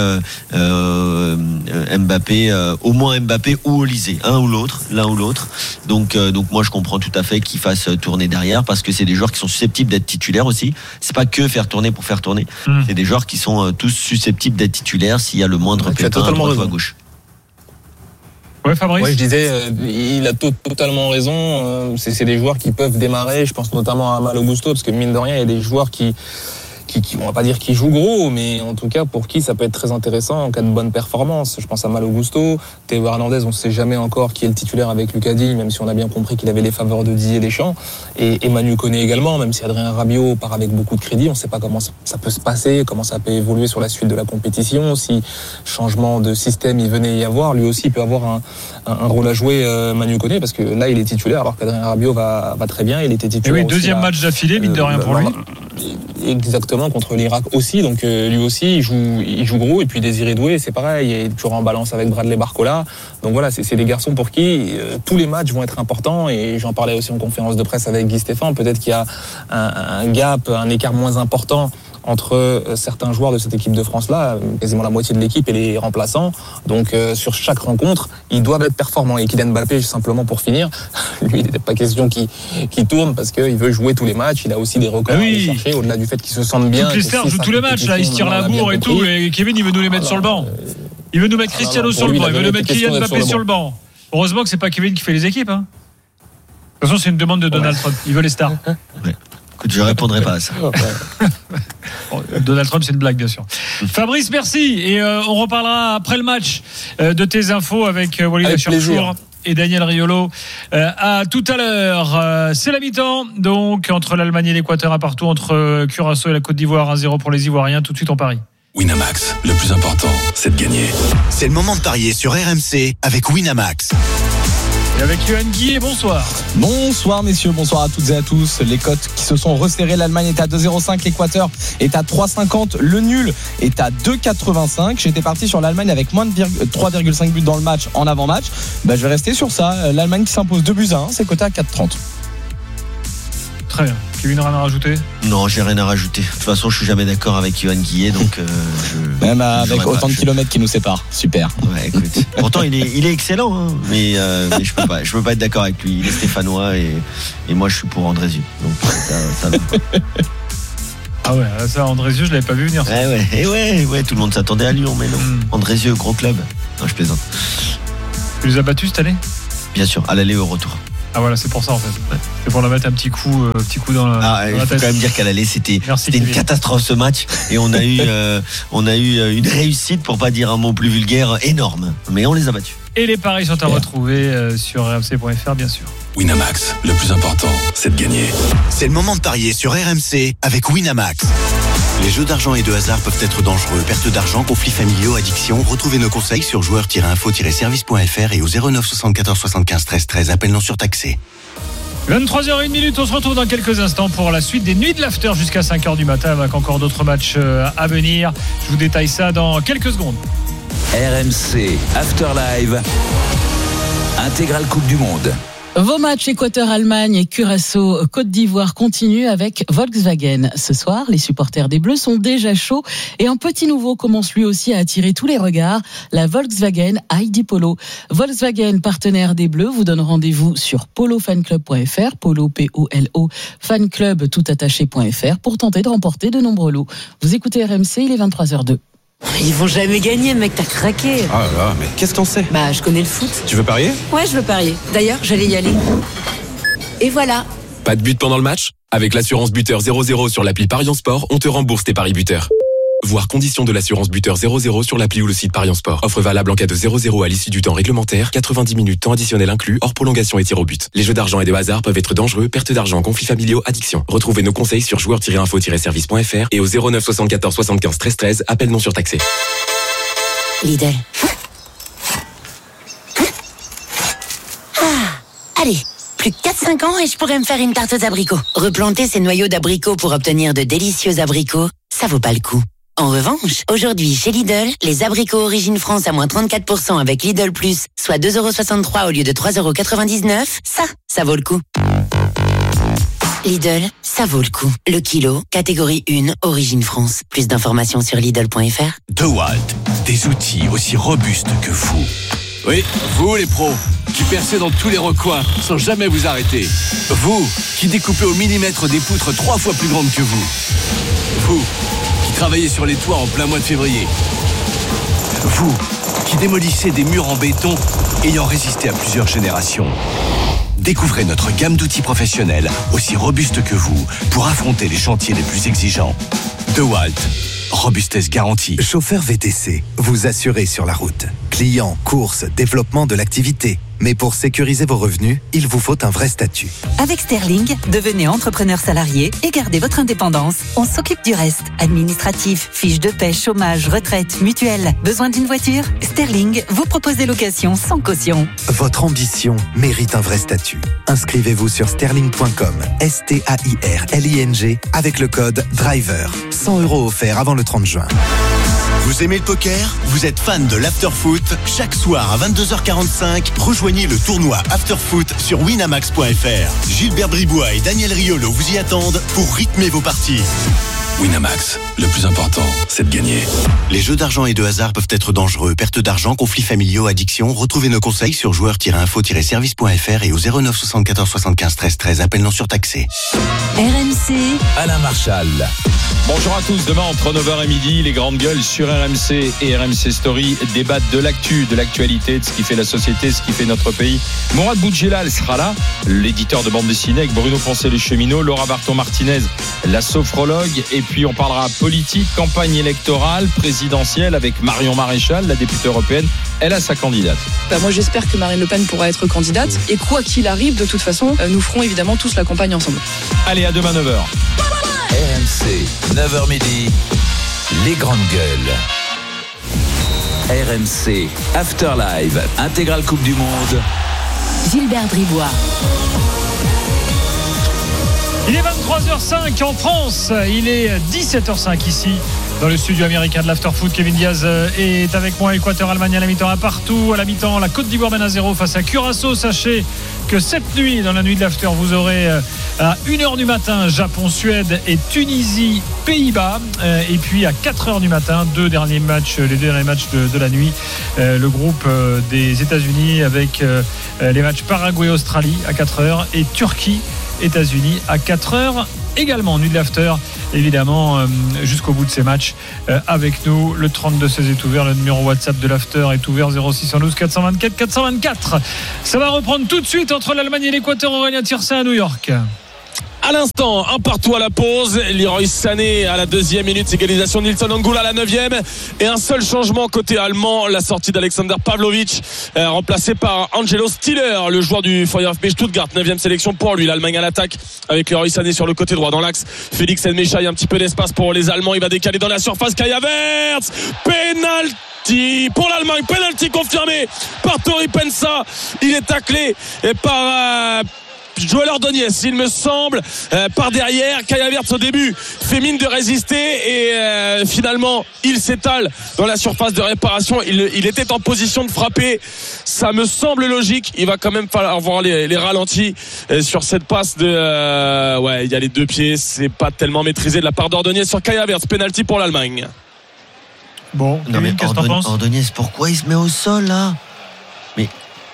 Mbappé, au moins Mbappé ou Olise, l'un ou l'autre. Donc moi je comprends tout à fait qu'il fasse tourner derrière, parce que c'est des joueurs qui sont susceptibles d'être titulaires aussi. C'est pas que faire tourner pour faire tourner. C'est des joueurs qui sont tous susceptibles d'être titulaires s'il y a le moindre pépin à droite ou à gauche. Ouais, Fabrice. Ouais, je disais, il a totalement raison. C'est des joueurs qui peuvent démarrer. Je pense notamment à Malo Gusto, parce que mine de rien, il y a des joueurs qui on va pas dire qu'ils jouent gros, mais en tout cas pour qui ça peut être très intéressant en cas de bonne performance. Je pense à Malo Gusto, Théo Hernandez, on ne sait jamais encore qui est le titulaire avec Lucas Digne, même si on a bien compris qu'il avait les faveurs de Didier Deschamps, et Manu Koné également, même si Adrien Rabiot part avec beaucoup de crédit. On ne sait pas comment ça peut se passer, comment ça peut évoluer sur la suite de la compétition, si changement de système il venait y avoir. Lui aussi il peut avoir un rôle à jouer, Manu Koné, parce que là il est titulaire alors qu'Adrien Rabiot va très bien. Il était titulaire. Et oui, deuxième match d'affilée, mine de rien pour lui. Exactement, contre l'Irak aussi, donc lui aussi il joue gros, et puis Désiré Doué c'est pareil, il est toujours en balance avec Bradley Barcola, donc voilà, c'est des garçons pour qui tous les matchs vont être importants, et j'en parlais aussi en conférence de presse avec Guy Stéphane, peut-être qu'il y a un gap, un écart moins important entre certains joueurs de cette équipe de France-là, quasiment la moitié de l'équipe et les remplaçants. Donc sur chaque rencontre, ils doivent être performants. Et Kylian Mbappé, simplement pour finir, lui, il n'était pas question qu'il tourne, parce qu'il veut jouer tous les matchs. Il a aussi des records à aller chercher, au-delà du fait qu'il se sente bien. Toutes les stars jouent tous les matchs, là, ils se tirent la bourre et tout. Et Kevin, il veut nous les mettre sur le banc. Il veut nous mettre Cristiano sur le banc, il veut nous mettre Kylian Mbappé sur le banc. Heureusement que c'est pas Kevin qui fait les équipes. De toute façon, c'est une demande de Donald Trump. Il veut les stars. Je ne répondrai pas à ça. Donald Trump, c'est une blague, bien sûr. Fabrice, merci. Et on reparlera après le match de tes infos avec Walid Acharchour et Daniel Riolo. À tout à l'heure. C'est la mi-temps, donc, entre l'Allemagne et l'Équateur, à partout, entre Curaçao et la Côte d'Ivoire, 1-0 pour les Ivoiriens. Tout de suite, on parie. Winamax, le plus important, c'est de gagner. C'est le moment de parier sur RMC avec Winamax. Et avec Yoann Guillet, bonsoir. Bonsoir messieurs, bonsoir à toutes et à tous. Les cotes qui se sont resserrées, l'Allemagne est à 2,05, l'Équateur est à 3,50, le nul est à 2,85. J'étais parti sur l'Allemagne avec moins de 3,5 buts dans le match en avant-match. Je vais rester sur ça. L'Allemagne qui s'impose 2-1, c'est coté à 4,30. Très bien. Kevin, rien à rajouter ? Non, j'ai rien à rajouter. De toute façon, je suis jamais d'accord avec Yoann Guillet, donc même avec autant de kilomètres qui nous séparent. Super. Ouais, écoute. Pourtant, il est excellent, hein, mais je peux pas être d'accord avec lui. Il est stéphanois et moi, je suis pour Andrézieux. Donc ça va. Ah ouais, ça, Andrézieux, je l'avais pas vu venir. Ouais, tout le monde s'attendait à Lyon, mais non. Andrézieux, gros club. Non, je plaisante. Tu les as battus cette année ? Bien sûr, à l'aller et au retour. Ah voilà, c'est pour ça en fait. Ouais. C'est pour leur mettre un petit coup dans la il faut tête. quand même dire qu'à l'aller c'était une catastrophe ce match et on a eu une réussite, pour pas dire un mot plus vulgaire, énorme. Mais on les a battus. Et les paris sont à retrouver sur rmc.fr bien sûr. Winamax, le plus important, c'est de gagner. C'est le moment de parier sur RMC avec Winamax. Les jeux d'argent et de hasard peuvent être dangereux. Perte d'argent, conflits familiaux, addiction. Retrouvez nos conseils sur joueurs-info-service.fr et au 09 74 75 13 13. Appel non surtaxé. 23h01, on se retrouve dans quelques instants pour la suite des nuits de l'after jusqu'à 5h du matin avec encore d'autres matchs à venir. Je vous détaille ça dans quelques secondes. RMC After Live, intégrale Coupe du Monde. Vos matchs Équateur-Allemagne et Curaçao-Côte d'Ivoire continuent avec Volkswagen. Ce soir, les supporters des Bleus sont déjà chauds et un petit nouveau commence lui aussi à attirer tous les regards, la Volkswagen ID Polo. Volkswagen, partenaire des Bleus, vous donne rendez-vous sur polofanclub.fr, polo P-O-L-O, fanclub toutattaché.fr pour tenter de remporter de nombreux lots. Vous écoutez RMC, il est 23h02. Ils vont jamais gagner, mec, t'as craqué. Ah là, mais qu'est-ce que t'en sais ? Je connais le foot. Tu veux parier ? Ouais, je veux parier. D'ailleurs, j'allais y aller. Et voilà. Pas de but pendant le match ? Avec l'assurance buteur 00 sur l'appli Parions Sport, on te rembourse tes paris buteurs. Voir conditions de l'assurance buteur 00 sur l'appli ou le site Parions Sport. Offre valable en cas de 0-0 à l'issue du temps réglementaire, 90 minutes temps additionnel inclus, hors prolongation et tir au but. Les jeux d'argent et de hasard peuvent être dangereux, perte d'argent, conflits familiaux, addiction. Retrouvez nos conseils sur joueurs-info-service.fr et au 09 74 75 13 13, appel non surtaxé. Lidl. Allez, plus que 4-5 ans et je pourrais me faire une tarte aux abricots. Replanter ces noyaux d'abricots pour obtenir de délicieux abricots, ça vaut pas le coup. En revanche, aujourd'hui, chez Lidl, les abricots Origine France à moins 34% avec Lidl Plus, soit 2,63€ au lieu de 3,99€, ça vaut le coup. Lidl, ça vaut le coup. Le kilo, catégorie 1, Origine France. Plus d'informations sur Lidl.fr. DeWalt, des outils aussi robustes que vous. Oui, vous les pros, qui percez dans tous les recoins sans jamais vous arrêter. Vous, qui découpez au millimètre des poutres 3 fois plus grandes que vous. Vous, qui travaillez sur les toits en plein mois de février. Vous, qui démolissez des murs en béton ayant résisté à plusieurs générations. Découvrez notre gamme d'outils professionnels aussi robustes que vous pour affronter les chantiers les plus exigeants. DeWalt, robustesse garantie. Chauffeur VTC, vous assurez sur la route. Clients, courses, développement de l'activité. Mais pour sécuriser vos revenus, il vous faut un vrai statut. Avec Sterling, devenez entrepreneur salarié et gardez votre indépendance. On s'occupe du reste. Administratif, fiches de paie, chômage, retraite, mutuelle. Besoin d'une voiture ? Sterling vous propose des locations sans caution. Votre ambition mérite un vrai statut. Inscrivez-vous sur sterling.com, STAIRLING, avec le code DRIVER. 100€ offerts avant le 30 juin. Vous aimez le poker ? Vous êtes fan de l'afterfoot ? Chaque soir à 22h45, rejoignez le tournoi Afterfoot sur winamax.fr. Gilbert Bribois et Daniel Riolo vous y attendent pour rythmer vos parties. Winamax, le plus important, c'est de gagner. Les jeux d'argent et de hasard peuvent être dangereux. Perte d'argent, conflits familiaux, addiction. Retrouvez nos conseils sur joueurs-info-service.fr et au 09 74 75 13 13. Appel non surtaxé. RMC. Alain Marchal. Bonjour à tous, demain entre 9h et midi, les grandes gueules sur RMC et RMC Story débattent de l'actu, de l'actualité, de ce qui fait la société, ce qui fait notre pays. Mourad Boudjelal sera là, l'éditeur de bande dessinée, avec Bruno Poncet le cheminot, Laura Barton-Martinez, la sophrologue, et puis on parlera politique, campagne électorale, présidentielle, avec Marion Maréchal, la députée européenne. Elle a sa candidate. Moi j'espère que Marine Le Pen pourra être candidate, et quoi qu'il arrive, de toute façon, nous ferons évidemment tous la campagne ensemble. Allez, à demain 9h. RMC, 9h midi, les grandes gueules. RMC, After Live, intégrale Coupe du Monde. Gilbert Bribois. Il est 23h05 en France, il est 17h05 ici dans le studio américain de l'Afterfoot. Kevin Diaz est avec moi. Équateur, Allemagne à la mi-temps, un partout. À la mi-temps, la Côte d'Ivoire mène à 0 face à Curaçao. Sachez que cette nuit, dans la nuit de l'After, vous aurez à 1h du matin Japon-Suède et Tunisie-Pays-Bas. Et puis à 4h du matin, les deux derniers matchs de la nuit. Le groupe des États-Unis avec les matchs Paraguay-Australie à 4h et Turquie-États-Unis à 4h également. Nuit de l'After, évidemment, jusqu'au bout de ces matchs avec nous. Le 32-16 est ouvert, le numéro WhatsApp de l'After est ouvert, 0612 424 424. Ça va reprendre tout de suite entre l'Allemagne et l'Équateur. Aurélien Tirsin à New York. À l'instant, un partout à la pause. Leroy Sané à la 2e minute, égalisation de Nilsson Angoula à la 9e. Et un seul changement côté allemand, la sortie d'Alexander Pavlovic, remplacé par Angelo Stiller, le joueur du VfB Stuttgart. 9e sélection pour lui. L'Allemagne à l'attaque avec Leroy Sané sur le côté droit dans l'axe. Félix Nmecha, un petit peu d'espace pour les Allemands. Il va décaler dans la surface. Kai Havertz, penalty pour l'Allemagne. Penalty confirmé par Tori Pensa. Il est taclé par Joël Ordonez, il me semble, par derrière. Kai Havertz au début fait mine de résister et finalement il s'étale dans la surface de réparation. Il était en position de frapper, ça me semble logique. Il va quand même falloir voir les ralentis sur cette passe de il y a les deux pieds, c'est pas tellement maîtrisé de la part d'Ordonez sur Kai Havertz. Penalty pour l'Allemagne. Bon, non, mais qu'est-ce que t'en penses? Ordonez, pourquoi il se met au sol là? Mais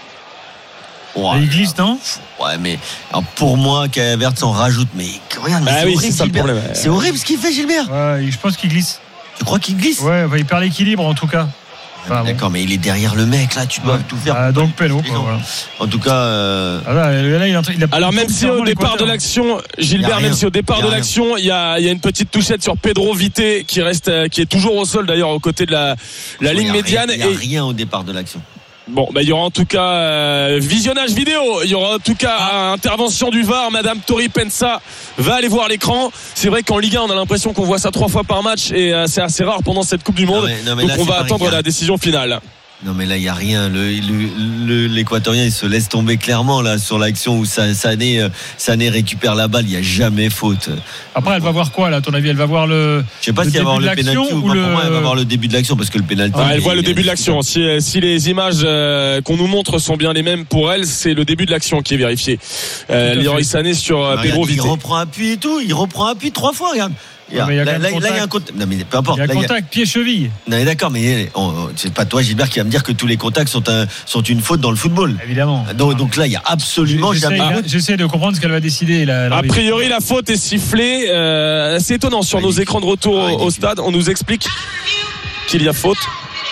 il glisse, non? Ouais, mais alors pour moi, Kai Havertz en rajoute. Mais regarde, c'est horrible, c'est ça le problème. C'est horrible ce qu'il fait, Gilbert. Ouais, je pense qu'il glisse. Tu crois qu'il glisse? Ouais, il perd l'équilibre en tout cas. Enfin, d'accord, mais il est derrière le mec là, tu dois tout faire. Donc péno. Voilà. En tout cas. Alors même si au départ de l'action, Gilbert, même si au départ de l'action, il y a une petite touchette sur Pedro Vité qui est toujours au sol d'ailleurs aux côtés de la ligne médiane. Il n'y a rien au départ de l'action. Bon, il y aura en tout cas visionnage vidéo. Il y aura en tout cas intervention du VAR. Madame Tori Pensa va aller voir l'écran. C'est vrai qu'en Ligue 1, on a l'impression qu'on voit ça 3 fois par match et c'est assez rare pendant cette Coupe du Monde. Donc là, on va attendre la décision finale. Non mais là il n'y a rien. L'Équatorien il se laisse tomber clairement là sur l'action où Sané récupère la balle. Il n'y a jamais faute. Après elle va voir quoi là à ton avis? Elle va voir le. Je sais pas si elle va voir le pénalty ou pas. Pour moi elle va voir le début de l'action parce que le pénalty. Elle voit le début de l'action. Si les images qu'on nous montre sont bien les mêmes pour elle, c'est le début de l'action qui est vérifié. Leroy Sané sur Pedro Vité. Il reprend appui et tout. Il reprend appui 3 fois. Regarde. Là, il y a un contact. Non, mais peu importe. Il y a un contact pied-cheville. Non, mais d'accord, mais c'est pas toi, Gilbert, qui va me dire que tous les contacts sont une faute dans le football. Évidemment. Donc là, il y a absolument jamais. J'essaie de comprendre ce qu'elle va décider. A priori, la faute est sifflée. C'est étonnant sur nos écrans de retour au stade. On nous explique qu'il y a faute.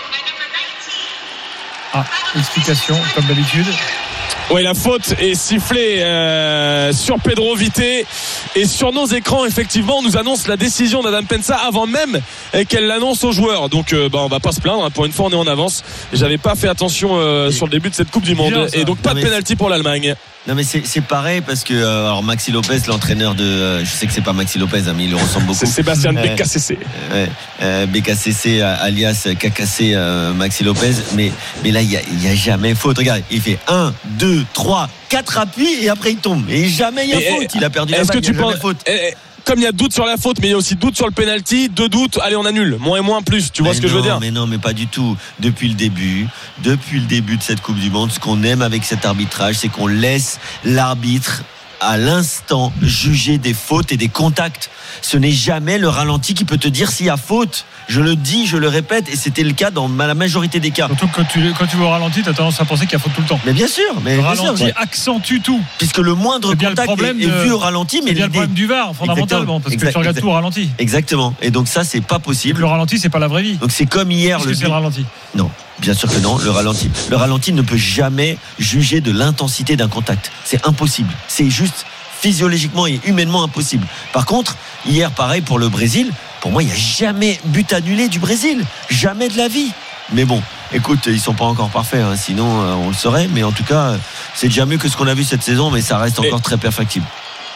Explication, comme d'habitude. Oui, la faute est sifflée sur Pedro Vité et sur nos écrans effectivement on nous annonce la décision d'Adam Pensa avant même qu'elle l'annonce aux joueurs. Donc on va pas se plaindre, pour une fois on est en avance. J'avais pas fait attention sur le début de cette Coupe du Monde et donc pas de pénalty pour l'Allemagne. Non mais c'est pareil parce que alors Maxi Lopez, l'entraîneur de je sais que c'est pas Maxi Lopez mais il le ressemble beaucoup. C'est Sébastien BKCC. BKCC alias KKC Maxi Lopez mais là il y a jamais faute. Regarde, il fait 1 2 3 4 appuis et après il tombe et jamais il y a faute. Il a perdu la balle. Est-ce que tu penses faute? Comme il y a doute sur la faute, mais il y a aussi doute sur le penalty, 2 doutes, allez on annule, moins et moins plus, tu vois ce que je veux dire? Mais non, mais pas du tout. Depuis le début de cette Coupe du Monde, ce qu'on aime avec cet arbitrage, c'est qu'on laisse l'arbitre à l'instant juger des fautes et des contacts. Ce n'est jamais le ralenti qui peut te dire s'il y a faute. Je le dis, je le répète, et c'était le cas dans la majorité des cas. Surtout que quand tu vois au ralenti, tu as tendance à penser qu'il y a faute tout le temps. Mais bien sûr, le ralenti accentue tout. Puisque le moindre contact est vu au ralenti, mais c'est bien le problème du VAR fondamentalement, parce que tu regardes tout au ralenti. Exactement. Et donc ça, c'est pas possible. Le ralenti, c'est pas la vraie vie. Donc c'est comme hier. C'est le ralenti. Non. Bien sûr que non, le ralenti ne peut jamais juger de l'intensité d'un contact. C'est impossible. C'est juste physiologiquement et humainement impossible. Par contre, hier, pareil pour le Brésil, pour moi, il n'y a jamais but annulé du Brésil. Jamais de la vie. Mais bon, écoute, ils sont pas encore parfaits, sinon on le saurait. Mais en tout cas, c'est déjà mieux que ce qu'on a vu cette saison, mais ça reste encore très perfectible.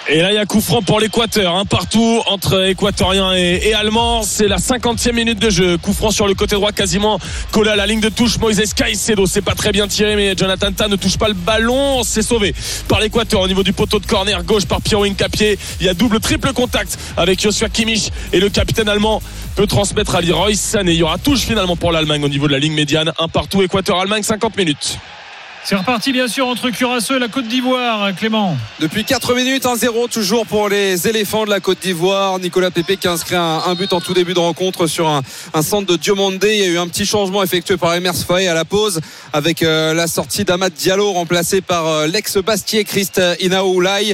Et là, il y a coup franc pour l'Équateur, un partout entre Équatoriens et Allemands. C'est la 50e minute de jeu. Coup franc sur le côté droit, quasiment collé à la ligne de touche. Moïse Caicedo, c'est pas très bien tiré, mais Jonathan Tah ne touche pas le ballon. C'est sauvé par l'Équateur au niveau du poteau de corner gauche par Piero Hincapié. Il y a triple contact avec Joshua Kimmich et le capitaine allemand peut transmettre à Leroy Sané. Il y aura touche finalement pour l'Allemagne au niveau de la ligne médiane. Un partout, Équateur-Allemagne, 50 minutes. C'est reparti bien sûr entre Curaçao et la Côte d'Ivoire, Clément. Depuis 4 minutes, 1-0 toujours pour les éléphants de la Côte d'Ivoire. Nicolas Pepe qui a inscrit un but en tout début de rencontre sur un centre de Diomandé. Il y a eu un petit changement effectué par Emers Faé à la pause avec la sortie d'Amad Diallo remplacé par l'ex-Bastier Christ Inaoulay.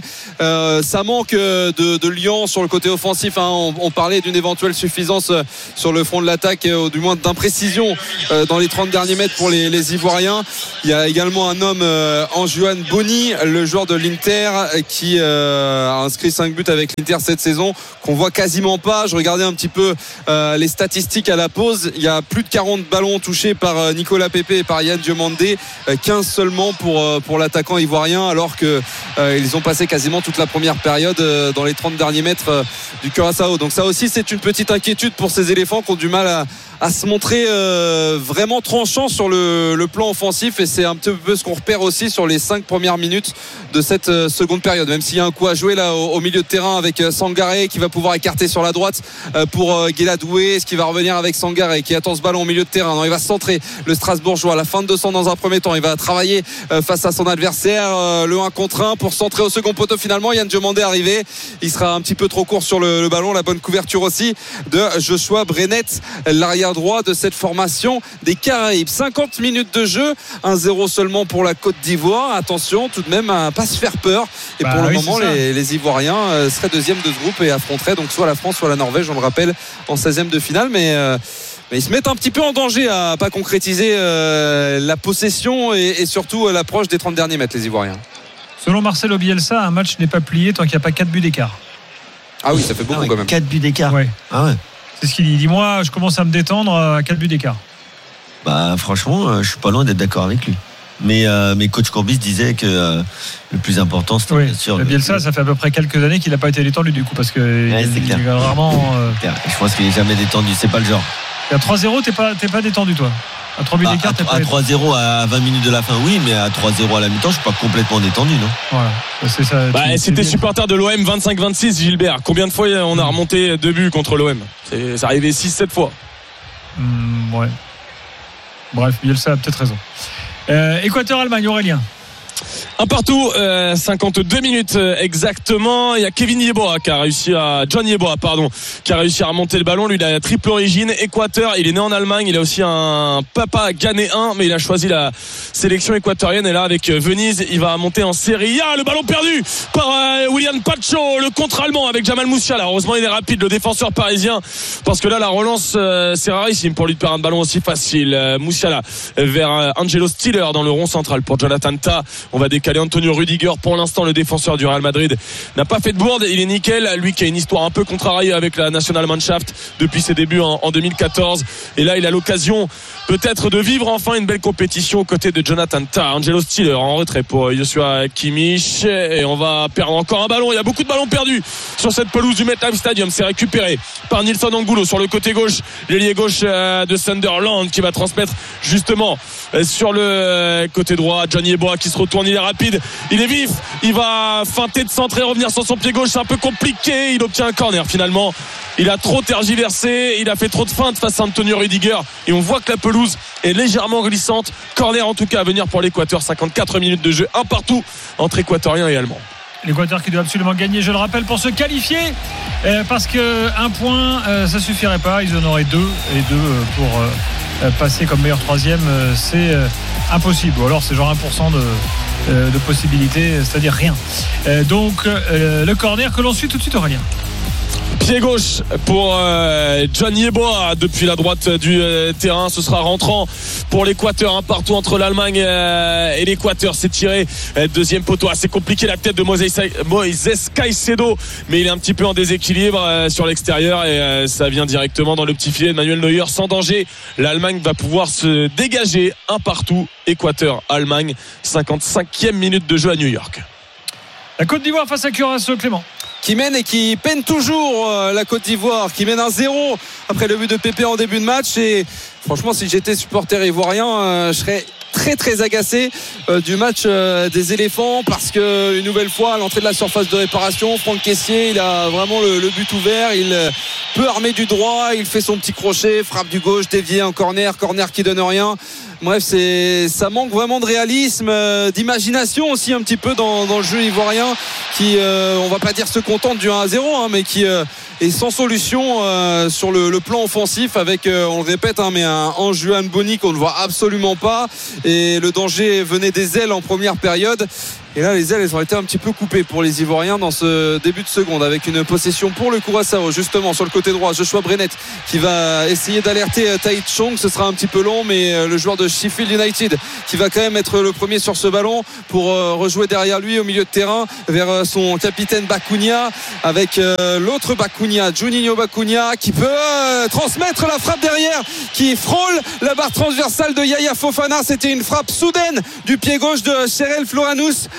Ça manque de liant sur le côté offensif. On parlait d'une éventuelle suffisance sur le front de l'attaque, ou du moins d'imprécision dans les 30 derniers mètres pour les Ivoiriens. Il y a également un homme, Anjuan Boni, le joueur de l'Inter qui a inscrit 5 buts avec l'Inter cette saison, qu'on voit quasiment pas. Je regardais un petit peu les statistiques à la pause. Il y a plus de 40 ballons touchés par Nicolas Pepe et par Yann Diomandé, 15 seulement pour l'attaquant ivoirien, alors que ils ont passé quasiment toute la première période dans les 30 derniers mètres du Curaçao. Donc ça aussi, c'est une petite inquiétude pour ces éléphants qui ont du mal à se montrer vraiment tranchant sur le plan offensif, et c'est un petit peu ce qu'on repère aussi sur les 5 premières minutes de cette seconde période, même s'il y a un coup à jouer là au milieu de terrain avec Sangaré qui va pouvoir écarter sur la droite pour Guéladoué. Est-ce qu'il va revenir avec Sangaré qui attend ce ballon au milieu de terrain? Non, il va se centrer, le Strasbourgeois, à la fin de 200 dans un premier temps. Il va travailler face à son adversaire, le 1 contre 1 pour centrer au second poteau. Finalement, Yann Diomandé est arrivé, il sera un petit peu trop court sur le ballon. La bonne couverture aussi de Joshua Brenet, l'arrière droit de cette formation des Caraïbes. 50 minutes de jeu, 1-0 seulement pour la Côte d'Ivoire. Attention tout de même à ne pas se faire peur, et pour le moment les Ivoiriens seraient deuxième de ce groupe et affronteraient donc soit la France soit la Norvège, on le rappelle, en 16e de finale, mais ils se mettent un petit peu en danger à pas concrétiser la possession et surtout l'approche des 30 derniers mètres, les Ivoiriens. Selon Marcelo Bielsa, un match n'est pas plié tant qu'il n'y a pas 4 buts d'écart. Ah oui, ça fait beaucoup quand même. 4 buts d'écart. Ouais. Ah ouais. C'est ce qu'il dit. Moi, je commence à me détendre à 4 buts d'écart. Bah franchement, je suis pas loin d'être d'accord avec lui. Mais coach Courbis disait que le plus important c'était bien sûr. Bielsa, ça fait à peu près quelques années qu'il n'a pas été détendu du coup, parce que il est rarement. Je pense qu'il est jamais détendu. C'est pas le genre. Et à 3-0, t'es pas détendu toi. À 3 buts d'écart, t'es pas détendu. À 3-0 à 20 minutes de la fin, oui, mais à 3-0 à la mi-temps, je suis pas complètement détendu, non. Voilà. C'est ça. C'était supporter de l'OM 25-26, Gilbert. Combien de fois on a remonté 2 buts contre l'OM? C'est arrivé 6-7 fois. Ouais. Bref, Bielsa a peut-être raison. Équateur-Allemagne, Aurélien. Un partout, 52 minutes exactement. Il y a John Yeboah qui a réussi à remonter le ballon. Lui, il a la triple origine Équateur. Il est né en Allemagne. Il a aussi un papa ghanéen, mais il a choisi la sélection équatorienne. Et là, avec Venise, il va monter en Serie A. Le ballon perdu par William Pacho, le contre-allemand avec Jamal Musiala. Heureusement, il est rapide, le défenseur parisien, parce que là, la relance, c'est rarissime pour lui de perdre un ballon aussi facile. Musiala vers Angelo Stiller dans le rond central pour Jonathan Tah. On va décaler Antonio Rudiger. Pour l'instant, le défenseur du Real Madrid n'a pas fait de bourde, il est nickel. Lui qui a une histoire un peu contrariée avec la Nationalmannschaft depuis ses débuts en 2014, et là il a l'occasion peut-être de vivre enfin une belle compétition aux côtés de Jonathan Tah. Angelo Stiller en retrait pour Joshua Kimmich, et on va perdre encore un ballon. Il y a beaucoup de ballons perdus sur cette pelouse du MetLife Stadium. C'est récupéré par Nilson Angulo sur le côté gauche, l'ailier gauche de Sunderland, qui va transmettre justement sur le côté droit. John Yeboah qui se retourne, il est rapide, il est vif, il va feinter de centrer, revenir sur son pied gauche, c'est un peu compliqué. Il obtient un corner finalement. Il a trop tergiversé, il a fait trop de feintes face à Antonio Rudiger, et on voit que la pelouse est légèrement glissante. Corner en tout cas à venir pour l'Équateur. 54 minutes de jeu, un partout entre Équatoriens et Allemands. L'Équateur qui doit absolument gagner, je le rappelle, pour se qualifier, parce que un point ça suffirait pas, ils en auraient 2, et 2 pour passer comme meilleur troisième, c'est impossible. Ou alors c'est genre 1% de possibilité, c'est-à-dire rien. Donc le corner que l'on suit tout de suite, Aurélien. Pied gauche pour John Yeboah depuis la droite du terrain. Ce sera rentrant pour l'Équateur, un partout entre l'Allemagne et l'Équateur. C'est tiré, deuxième poteau, assez compliqué, la tête de Moïse Caicedo, mais il est un petit peu en déséquilibre sur l'extérieur, et ça vient directement dans le petit filet de Manuel Neuer sans danger. L'Allemagne va pouvoir se dégager, un partout. Équateur-Allemagne, 55e minute de jeu à New York. La Côte d'Ivoire face à Curaçao, Clément. Qui mène et qui peine toujours, la Côte d'Ivoire, qui mène 1-0 après le but de Pépé en début de match. Et franchement, si j'étais supporter ivoirien, je serais très très agacé du match des éléphants, parce que une nouvelle fois à l'entrée de la surface de réparation, Franck Kessié, il a vraiment le but ouvert, il peut armer du droit, il fait son petit crochet, frappe du gauche, dévié en corner qui donne rien. Bref, ça manque vraiment de réalisme, d'imagination aussi un petit peu dans le jeu ivoirien, qui on va pas dire se contente du 1-0, mais qui est sans solution sur le plan offensif, avec on le répète, mais un Juan Boni qu'on ne voit absolument pas, et le danger venait des ailes en première période. Et là, les ailes, elles ont été un petit peu coupées pour les Ivoiriens dans ce début de seconde, avec une possession pour le Curaçao, justement sur le côté droit. Joshua Brenet qui va essayer d'alerter Tahith Chong. Ce sera un petit peu long, mais le joueur de Sheffield United qui va quand même être le premier sur ce ballon pour rejouer derrière lui au milieu de terrain vers son capitaine Bacuna, avec l'autre Bacuna, Juninho Bacuna, qui peut transmettre la frappe derrière, qui frôle la barre transversale de Yaya Fofana. C'était une frappe soudaine du pied gauche de Cherel Floranus.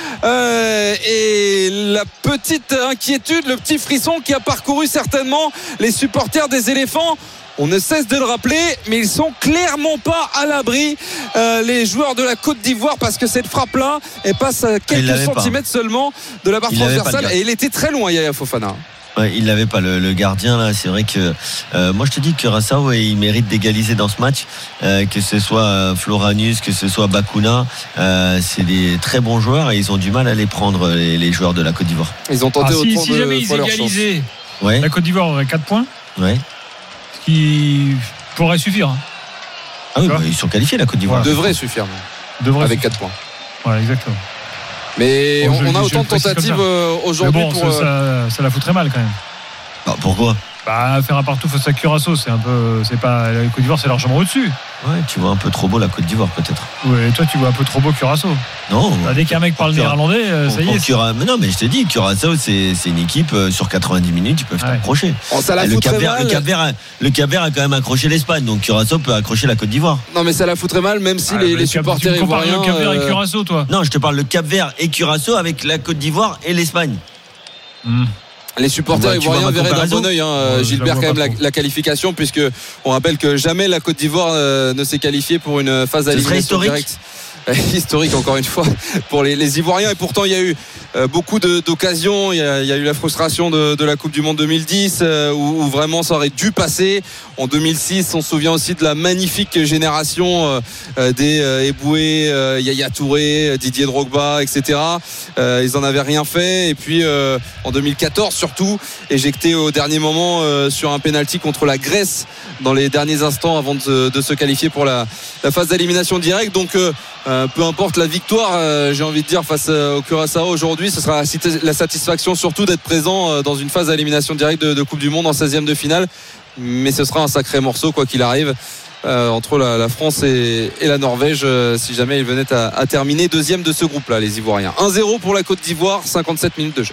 Et la petite inquiétude, le petit frisson qui a parcouru certainement les supporters des éléphants. On ne cesse de le rappeler, mais ils sont clairement pas à l'abri, les joueurs de la Côte d'Ivoire, parce que cette frappe-là, elle passe à quelques centimètres seulement de la barre transversale, et il était très loin, Yaya Fofana. Ouais, il l'avait pas, le gardien là. C'est vrai que moi je te dis que Curaçao, il mérite d'égaliser dans ce match, que ce soit Floranus, que ce soit Bacuna, c'est des très bons joueurs, et ils ont du mal à les prendre, les joueurs de la Côte d'Ivoire. Ils ont tenté autant si jamais ils égalisaient, la Côte d'Ivoire aurait 4 points, ce qui pourrait suffire. Ah oui, ils sont qualifiés, la Côte d'Ivoire. Devrait suffire, avec 4 points. Voilà, exactement. Mais on a autant de tentatives aujourd'hui. Mais bon, ça la foutrait mal quand même. Ah, pourquoi ? Faire un partout face à Curaçao, c'est pas, la Côte d'Ivoire, c'est largement au-dessus. Ouais, tu vois un peu trop beau la Côte d'Ivoire peut-être. Ouais, toi tu vois un peu trop beau Curaçao. Non. Dès qu'un mec parle néerlandais, ça y est. Mais non, mais je te dis, Curaçao, c'est une équipe sur 90 minutes, ils peuvent t'accrocher. Ça la foutrait mal. Le Cap-Vert a quand même accroché l'Espagne, donc Curaçao peut accrocher la Côte d'Ivoire. Non, mais ça la foutrait mal, même si les supporters ivoiriens. Le Cap-Vert et Curaçao, toi. Non, je te parle le Cap-Vert et Curaçao avec la Côte d'Ivoire et l'Espagne. Les supporters ivoiriens verraient d'un bon oeil, Gilbert, quand même la qualification, puisque on rappelle que jamais la Côte d'Ivoire ne s'est qualifiée pour une phase à élimination directe. Historique encore une fois pour les Ivoiriens, et pourtant il y a eu beaucoup d'occasions. Il y a eu la frustration de la Coupe du Monde 2010 où vraiment ça aurait dû passer. En 2006, on se souvient aussi de la magnifique génération des Eboué, Yaya Touré, Didier Drogba, etc. Ils en avaient rien fait, et puis en 2014 surtout, éjecté au dernier moment sur un penalty contre la Grèce dans les derniers instants avant de se qualifier pour la phase d'élimination directe. Donc peu importe la victoire, j'ai envie de dire, face au Curaçao aujourd'hui, ce sera la satisfaction surtout d'être présent dans une phase d'élimination directe de Coupe du Monde en 16e de finale. Mais ce sera un sacré morceau quoi qu'il arrive, entre la France et la Norvège, si jamais ils venaient à terminer deuxième de ce groupe là, les Ivoiriens. 1-0 pour la Côte d'Ivoire, 57 minutes de jeu.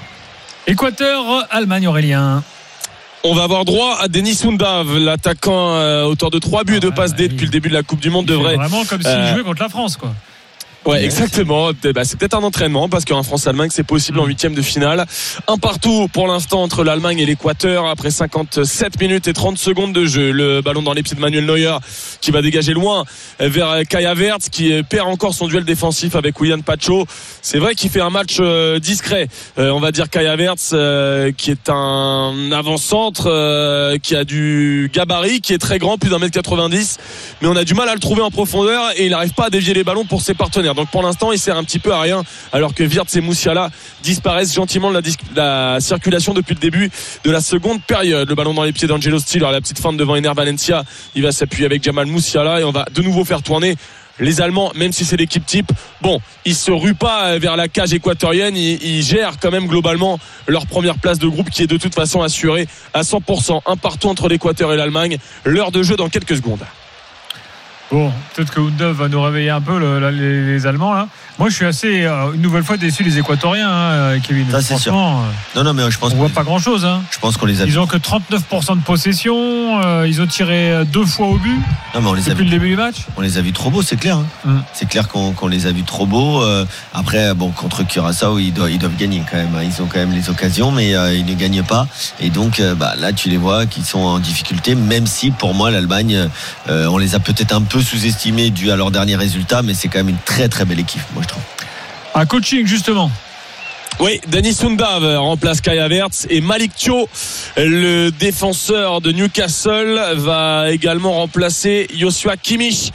Équateur, Allemagne, Aurélien. On va avoir droit à Denis Undav, l'attaquant auteur de 3 buts et 2 passes D depuis le début de la Coupe du Monde. C'est vraiment comme s'il jouait contre la France, quoi. Ouais, exactement. C'est peut-être un entraînement, parce qu'en France-Allemagne, c'est possible en 8e de finale. Un partout pour l'instant entre l'Allemagne et l'Équateur après 57 minutes et 30 secondes de jeu. Le ballon dans les pieds de Manuel Neuer qui va dégager loin vers Kai Havertz, qui perd encore son duel défensif avec William Pacho. C'est vrai qu'il fait un match discret. On va dire Kai Havertz, qui est un avant-centre, qui a du gabarit, qui est très grand, plus d'1m90, mais on a du mal à le trouver en profondeur, et il n'arrive pas à dévier les ballons pour ses partenaires. Donc pour l'instant il sert un petit peu à rien, alors que Wirtz et Moussiala disparaissent gentiment de la circulation depuis le début de la seconde période. Le ballon dans les pieds d'Angelo Stiller, la petite feinte devant Ener Valencia, il va s'appuyer avec Jamal Moussiala, et on va de nouveau faire tourner les Allemands, même si c'est l'équipe type. Bon, ils se ruent pas vers la cage équatorienne, ils gèrent quand même globalement leur première place de groupe, qui est de toute façon assurée à 100%. Un partout entre l'Équateur et l'Allemagne. L'heure de jeu dans quelques secondes. Bon, peut-être que Houndov va nous réveiller un peu les Allemands là. Moi, je suis assez une nouvelle fois déçu des Équatoriens, Kevin. Ça, c'est sûr. Non, mais je pense on voit pas grand-chose. Je pense qu'on les a. Ils ont que 39% de possession. Ils ont tiré 2 fois au but. Non, mais on les depuis le début du match. On les a vus trop beaux, c'est clair. C'est clair qu'on les a vus trop beaux. Après, bon, contre Curaçao, ils doivent gagner quand même. Ils ont quand même les occasions, mais ils ne gagnent pas. Et donc, là, tu les vois qui sont en difficulté. Même si, pour moi, l'Allemagne, on les a peut-être un peu sous-estimés dû à leur dernier résultat, mais c'est quand même une très très belle équipe, moi je trouve. Un coaching justement. Oui, Denis Undav remplace Kai Havertz et Malik Thiaw, le défenseur de Newcastle, va également remplacer Joshua Kimmich.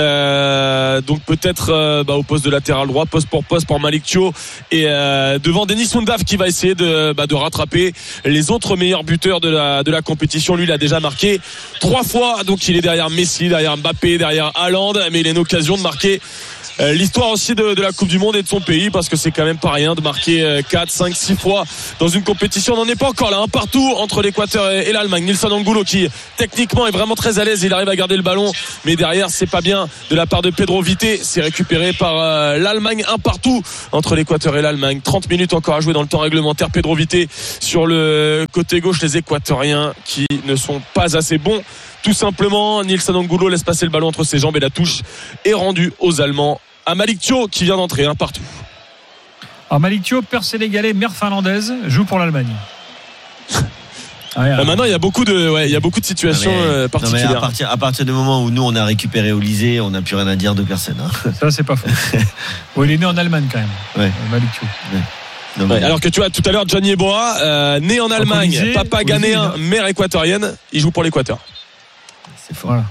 Donc peut-être au poste de latéral droit, poste pour Malik Thiaw et devant Denis Undav qui va essayer de rattraper les autres meilleurs buteurs de la compétition. Lui, il a déjà marqué 3 fois, donc il est derrière Messi, derrière Mbappé, derrière Haaland, mais il a une occasion de marquer l'histoire aussi de la Coupe du Monde et de son pays, parce que c'est quand même pas rien de marquer 4, 5, 6 fois dans une compétition. On n'en est pas encore là, un partout entre l'Équateur et l'Allemagne. Nilson Angulo qui techniquement est vraiment très à l'aise, il arrive à garder le ballon, mais derrière c'est pas bien de la part de Pedro Vité. C'est récupéré par l'Allemagne, un partout entre l'Équateur et l'Allemagne. 30 minutes encore à jouer dans le temps réglementaire. Pedro Vité sur le côté gauche, les Équatoriens qui ne sont pas assez bons. Tout simplement, Nilson Angulo laisse passer le ballon entre ses jambes et la touche est rendue aux Allemands. À Malik Thiaw qui vient d'entrer, un partout. Alors Malik Thiaw, père sénégalais, mère finlandaise, joue pour l'Allemagne. Maintenant, il y a beaucoup de situations particulières. À partir du moment où nous on a récupéré Olysée, on n'a plus rien à dire de personne. Ça, c'est pas faux. Bon, il est né en Allemagne quand même. Malik Thiaw. Alors que tu vois tout à l'heure Johnny Eboa, né en Allemagne, papa ghanéen, mère équatorienne, il joue pour l'Équateur. C'est fort. Voilà.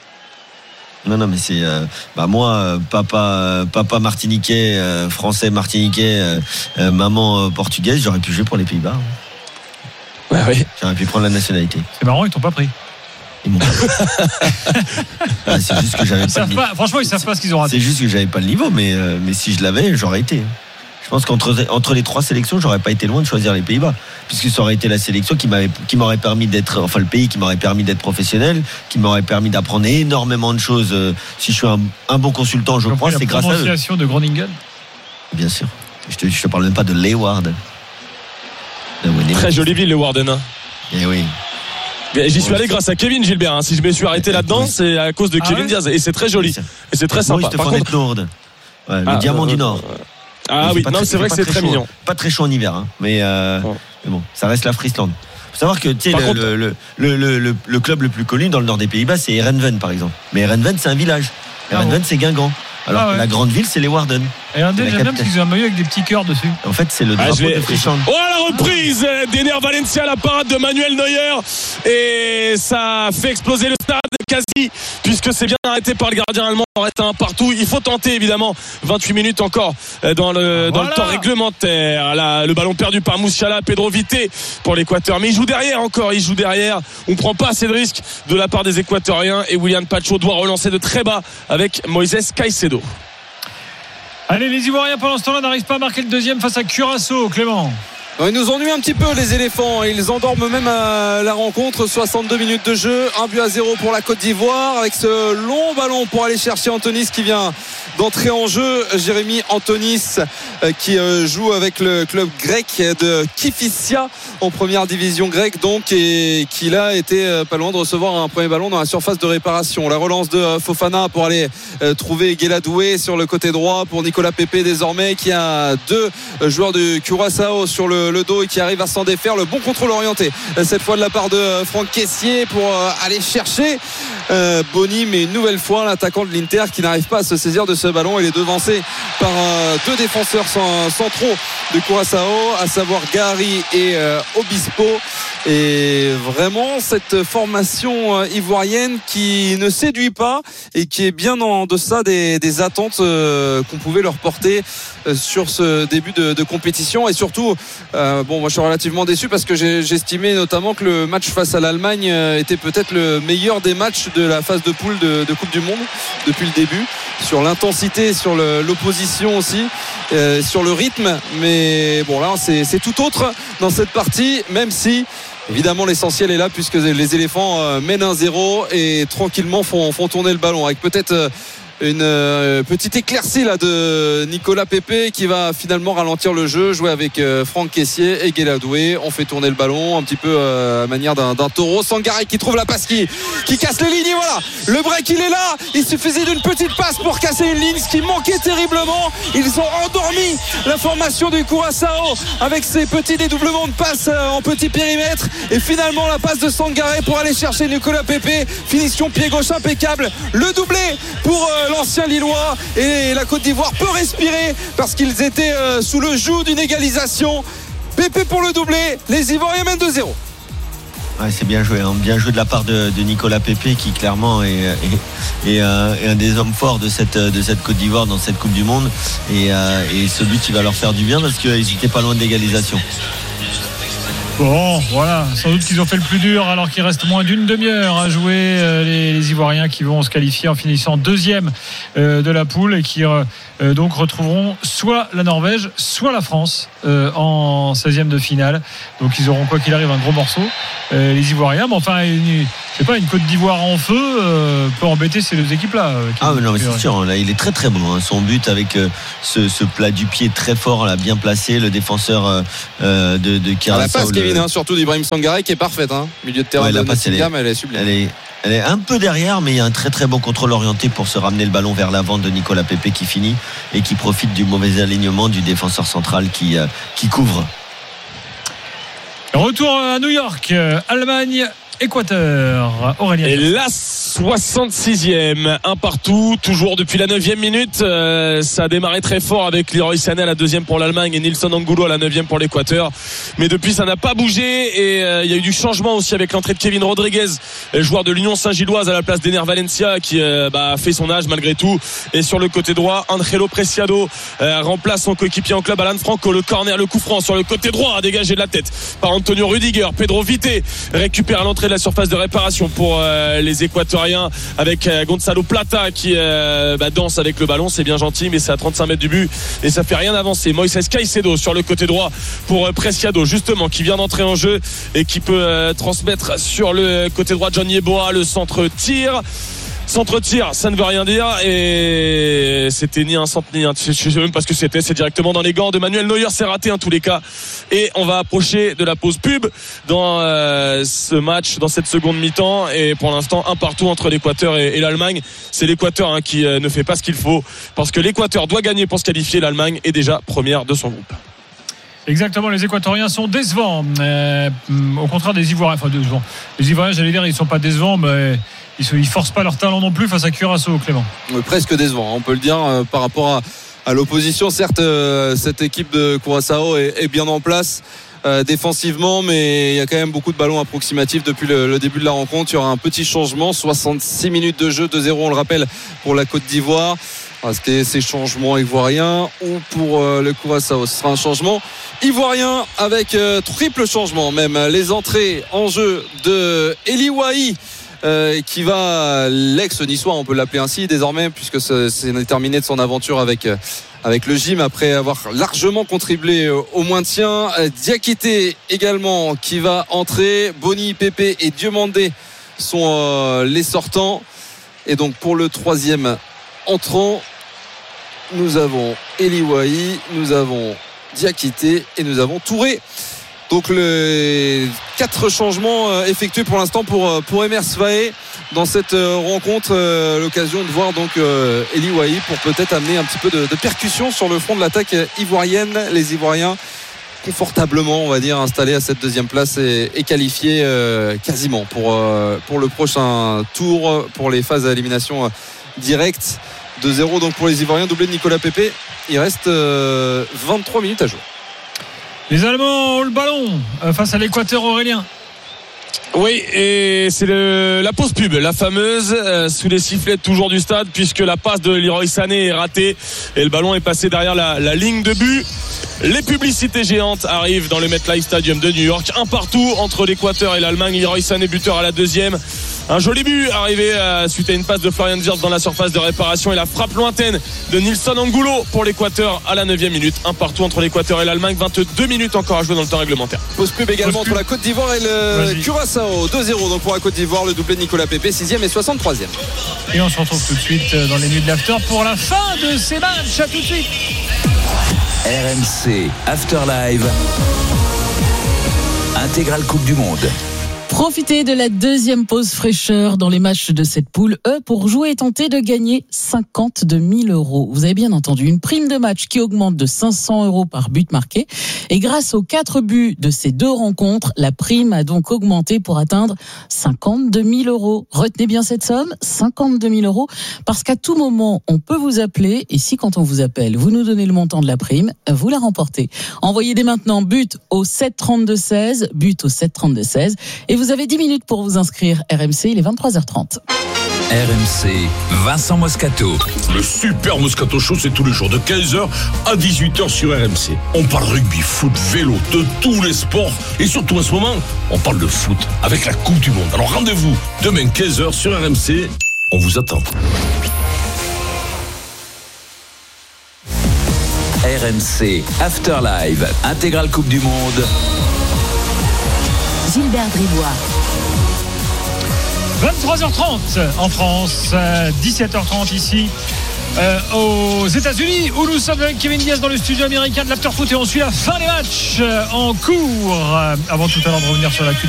Non, mais c'est moi, papa martiniquais, français martiniquais, maman portugaise, j'aurais pu jouer pour les Pays-Bas. Ouais. J'aurais pu prendre la nationalité. C'est marrant, ils t'ont pas pris. Ils m'ont pas pris. C'est juste que j'avais pas. Franchement, ils savent pas ce qu'ils ont raté. C'est juste que j'avais pas le niveau, mais si je l'avais, j'aurais été. Je pense qu'entre les 3 sélections, j'aurais pas été loin de choisir les Pays-Bas, puisque ça aurait été la sélection qui m'aurait permis d'être, le pays qui m'aurait permis d'être professionnel, qui m'aurait permis d'apprendre énormément de choses. Si je suis un bon consultant, je crois, c'est grâce à eux. La prononciation de Groningen. Bien sûr. Je te parle même pas de Leeuwarden. Très jolie ville, Leeuwarden. Eh oui. J'y suis allé grâce à Kevin Gilbert. Si je me suis arrêté là-dedans, c'est à cause de Kevin Diaz. Et c'est très joli. Et c'est très sympa. Par contre, le diamant du Nord. Ah oui, non, c'est vrai que c'est très mignon. Pas très chaud en hiver, mais bon, ça reste la Friesland. Faut savoir que le club le plus connu dans le nord des Pays-Bas, c'est Heerenveen par exemple. Mais Heerenveen, c'est un village. Heerenveen, c'est Guingamp. Alors que la grande ville, c'est Leeuwarden. Et un j'aime bien parce qu'ils ont un maillot avec des petits cœurs dessus. En fait, c'est le drapeau de Friesland. Oh, la reprise d'Ener Valencia, la parade de Manuel Neuer. Et ça fait exploser le stade quasi, puisque c'est bien arrêté par le gardien allemand. On reste un partout. Il faut tenter, évidemment. 28 minutes encore dans le temps réglementaire. Là, le ballon perdu par Musiala, Pedro Vité pour l'Équateur. Mais il joue derrière encore. On prend pas assez de risques de la part des Équatoriens. Et William Pacho doit relancer de très bas avec Moïse Caicedo. Allez, les Ivoiriens pendant ce temps-là n'arrivent pas à marquer le deuxième face à Curaçao, Clément. Ils nous ennuient un petit peu les éléphants. Ils endorment même la rencontre. 62 minutes de jeu, 1-0 pour la Côte d'Ivoire avec ce long ballon pour aller chercher Antonis qui vient d'entrer en jeu. Jérémy Antonis qui joue avec le club grec de Kifissia en première division grecque donc, et qui là était pas loin de recevoir un premier ballon dans la surface de réparation. La relance de Fofana pour aller trouver Guéladoué sur le côté droit pour Nicolas Pepe désormais qui a 2 joueurs de Curaçao sur le dos et qui arrive à s'en défaire. Le bon contrôle orienté cette fois de la part de Franck Kessié pour aller chercher Boni, mais une nouvelle fois l'attaquant de l'Inter qui n'arrive pas à se saisir de ce ballon. Il est devancé par 2 défenseurs centraux de Curaçao, à savoir Gary et Obispo. Et vraiment cette formation ivoirienne qui ne séduit pas et qui est bien en deçà des attentes qu'on pouvait leur porter sur ce début de compétition. Et surtout moi je suis relativement déçu parce que j'estimais notamment que le match face à l'Allemagne était peut-être le meilleur des matchs de la phase de poule de Coupe du Monde depuis le début, sur l'intensité, sur l'opposition aussi, sur le rythme. Mais bon, là c'est tout autre dans cette partie, même si évidemment l'essentiel est là puisque les éléphants mènent 1-0 et tranquillement font tourner le ballon avec peut-être une petite éclaircie là de Nicolas Pepe qui va finalement ralentir le jeu, jouer avec Franck Caissier et Guéladoué. On fait tourner le ballon un petit peu à manière d'un taureau. Sangaré qui trouve la passe qui casse les lignes et voilà, le break il est là. Il suffisait d'une petite passe pour casser une ligne, ce qui manquait terriblement. Ils ont endormi la formation du Curaçao avec ces petits dédoublements de passes en petit périmètre et finalement la passe de Sangaré pour aller chercher Nicolas Pepe. Finition pied gauche impeccable, le doublé pour l'ancien Lillois et la Côte d'Ivoire peut respirer parce qu'ils étaient sous le joug d'une égalisation. Pépé pour le doublé, les Ivoiriens mènent 2-0. Ouais, c'est bien joué de la part de Nicolas Pepe qui clairement est un des hommes forts de cette Côte d'Ivoire dans cette Coupe du Monde et ce but il va leur faire du bien parce qu'ils n'étaient pas loin de l'égalisation. Bon, voilà, sans doute qu'ils ont fait le plus dur alors qu'il reste moins d'une demi-heure à jouer les Ivoiriens qui vont se qualifier en finissant deuxième de la poule et qui donc retrouveront soit la Norvège, soit la France en 16e de finale. Donc ils auront quoi qu'il arrive un gros morceau, les Ivoiriens. Mais enfin, c'est pas une Côte d'Ivoire en feu peut embêter ces deux équipes-là. Ah mais non, mais c'est sûr, là il est très très bon. Hein. Son but avec ce plat du pied très fort, là, bien placé, le défenseur de Curaçao. La passe Kevin, surtout d'Ibrahim Sangaré qui est parfaite. Milieu de terrain de Nottingham, elle est sublime. Elle est un peu derrière, mais il y a un très très bon contrôle orienté pour se ramener le ballon vers l'avant de Nicolas Pepe qui finit et qui profite du mauvais alignement du défenseur central qui couvre. Retour à New York, Allemagne, Équateur. Aurélien. Et la 66e, un partout, toujours depuis la 9e minute. Ça a démarré très fort avec Leroy Sané à la 2e pour l'Allemagne et Nilson Angulo à la 9e pour l'Équateur. Mais depuis, ça n'a pas bougé et il y a eu du changement aussi avec l'entrée de Kevin Rodriguez, joueur de l'Union Saint-Gilloise à la place d'Ener Valencia qui a fait son âge malgré tout. Et sur le côté droit, Angelo Preciado remplace son coéquipier en club Alan Franco. Le corner, le coup franc sur le côté droit dégagé de la tête par Antonio Rudiger. Pedro Vite récupère à l'entrée de la surface de réparation pour les Équatoriens avec Gonzalo Plata qui danse avec le ballon. C'est bien gentil mais c'est à 35 mètres du but et ça fait rien avancer. Moises Caicedo sur le côté droit pour Preciado justement qui vient d'entrer en jeu et qui peut transmettre sur le côté droit. John Yeboah, le centre-tir, ça ne veut rien dire et c'était ni un centre ni un. Je sais même pas ce que c'était. C'est directement dans les gants de Manuel Neuer. C'est raté en tous les cas. Et on va approcher de la pause pub dans ce match, dans cette seconde mi-temps. Et pour l'instant, un partout entre l'Équateur et l'Allemagne. C'est l'Équateur qui ne fait pas ce qu'il faut parce que l'Équateur doit gagner pour se qualifier. L'Allemagne est déjà première de son groupe. Exactement, les Équatoriens sont décevants. Au contraire des Ivoiriens. Enfin, décevants. Les Ivoiriens, j'allais dire, ils sont pas décevants, mais ils forcent pas leur talent non plus face à Curaçao, Clément. Presque décevant, on peut le dire, par rapport à l'opposition. Certes, cette équipe de Curaçao est bien en place défensivement, mais il y a quand même beaucoup de ballons approximatifs depuis le début de la rencontre. Il y aura un petit changement, 66 minutes de jeu, 2-0 on le rappelle pour la Côte d'Ivoire. Est-ce que c'est changement ivoirien ou pour le Curaçao? Ce sera un changement ivoirien avec triple changement même. Les entrées en jeu de Eli Wahi qui va, l'ex-niçois on peut l'appeler ainsi désormais puisque c'est terminé de son aventure avec le gym après avoir largement contribué au maintien. Diakité également qui va entrer. Boni, Pepe et Diomandé sont les sortants et donc pour le troisième entrant nous avons Eli Wahi, nous avons Diakité et nous avons Touré. Donc les 4 changements effectués pour l'instant pour Emer Sfaé dans cette rencontre. L'occasion de voir donc Eli Wahi pour peut-être amener un petit peu de percussion sur le front de l'attaque ivoirienne. Les Ivoiriens confortablement, on va dire, installés à cette deuxième place et qualifiés quasiment pour le prochain tour, pour les phases d'élimination directe. 2-0 donc pour les Ivoiriens, doublé de Nicolas Pepe. Il reste 23 minutes à jouer. Les Allemands ont le ballon face à l'Équateur, Aurélien. Oui, et c'est la pause pub, la fameuse, sous les sifflets toujours du stade, puisque la passe de Leroy Sané est ratée et le ballon est passé derrière la ligne de but. Les publicités géantes arrivent dans le MetLife Stadium de New York. Un partout entre l'Équateur et l'Allemagne. Leroy Sané buteur à la deuxième. Un joli but arrivé suite à une passe de Florian Wirtz dans la surface de réparation et la frappe lointaine de Nilson Angulo pour l'Équateur à la 9e minute. Un partout entre l'Équateur et l'Allemagne. 22 minutes encore à jouer dans le temps réglementaire. Pause pub également entre la Côte d'Ivoire et le Curaçao. 2-0 donc pour la Côte d'Ivoire. Le doublé de Nicolas Pépé, 6e et 63e. Et on se retrouve tout de suite dans les nuits de l'after pour la fin de ces matchs. À tout de suite. RMC After Live. Intégrale Coupe du Monde. Profitez de la deuxième pause fraîcheur dans les matchs de cette poule E pour jouer et tenter de gagner 52 000 €. Vous avez bien entendu, une prime de match qui augmente de 500 € par but marqué. Et grâce aux 4 buts de ces 2 rencontres, la prime a donc augmenté pour atteindre 52 000 €. Retenez bien cette somme, 52 000 €, parce qu'à tout moment, on peut vous appeler. Et si quand on vous appelle, vous nous donnez le montant de la prime, vous la remportez. Envoyez dès maintenant but au 7 32 16, but au 7 32 16. Et vous avez 10 minutes pour vous inscrire. RMC, il est 23h30. RMC, Vincent Moscato. Le super Moscato Show, c'est tous les jours de 15h à 18h sur RMC. On parle rugby, foot, vélo, de tous les sports. Et surtout en ce moment, on parle de foot avec la Coupe du Monde. Alors rendez-vous demain 15h sur RMC. On vous attend. RMC, After Live, intégrale Coupe du Monde. Gilbert Bribois. 23h30 en France, 17h30 ici aux États-Unis, où nous sommes avec Kevin Diaz dans le studio américain de l'After Foot et on suit la fin des matchs en cours. Avant tout à l'heure de revenir sur l'actu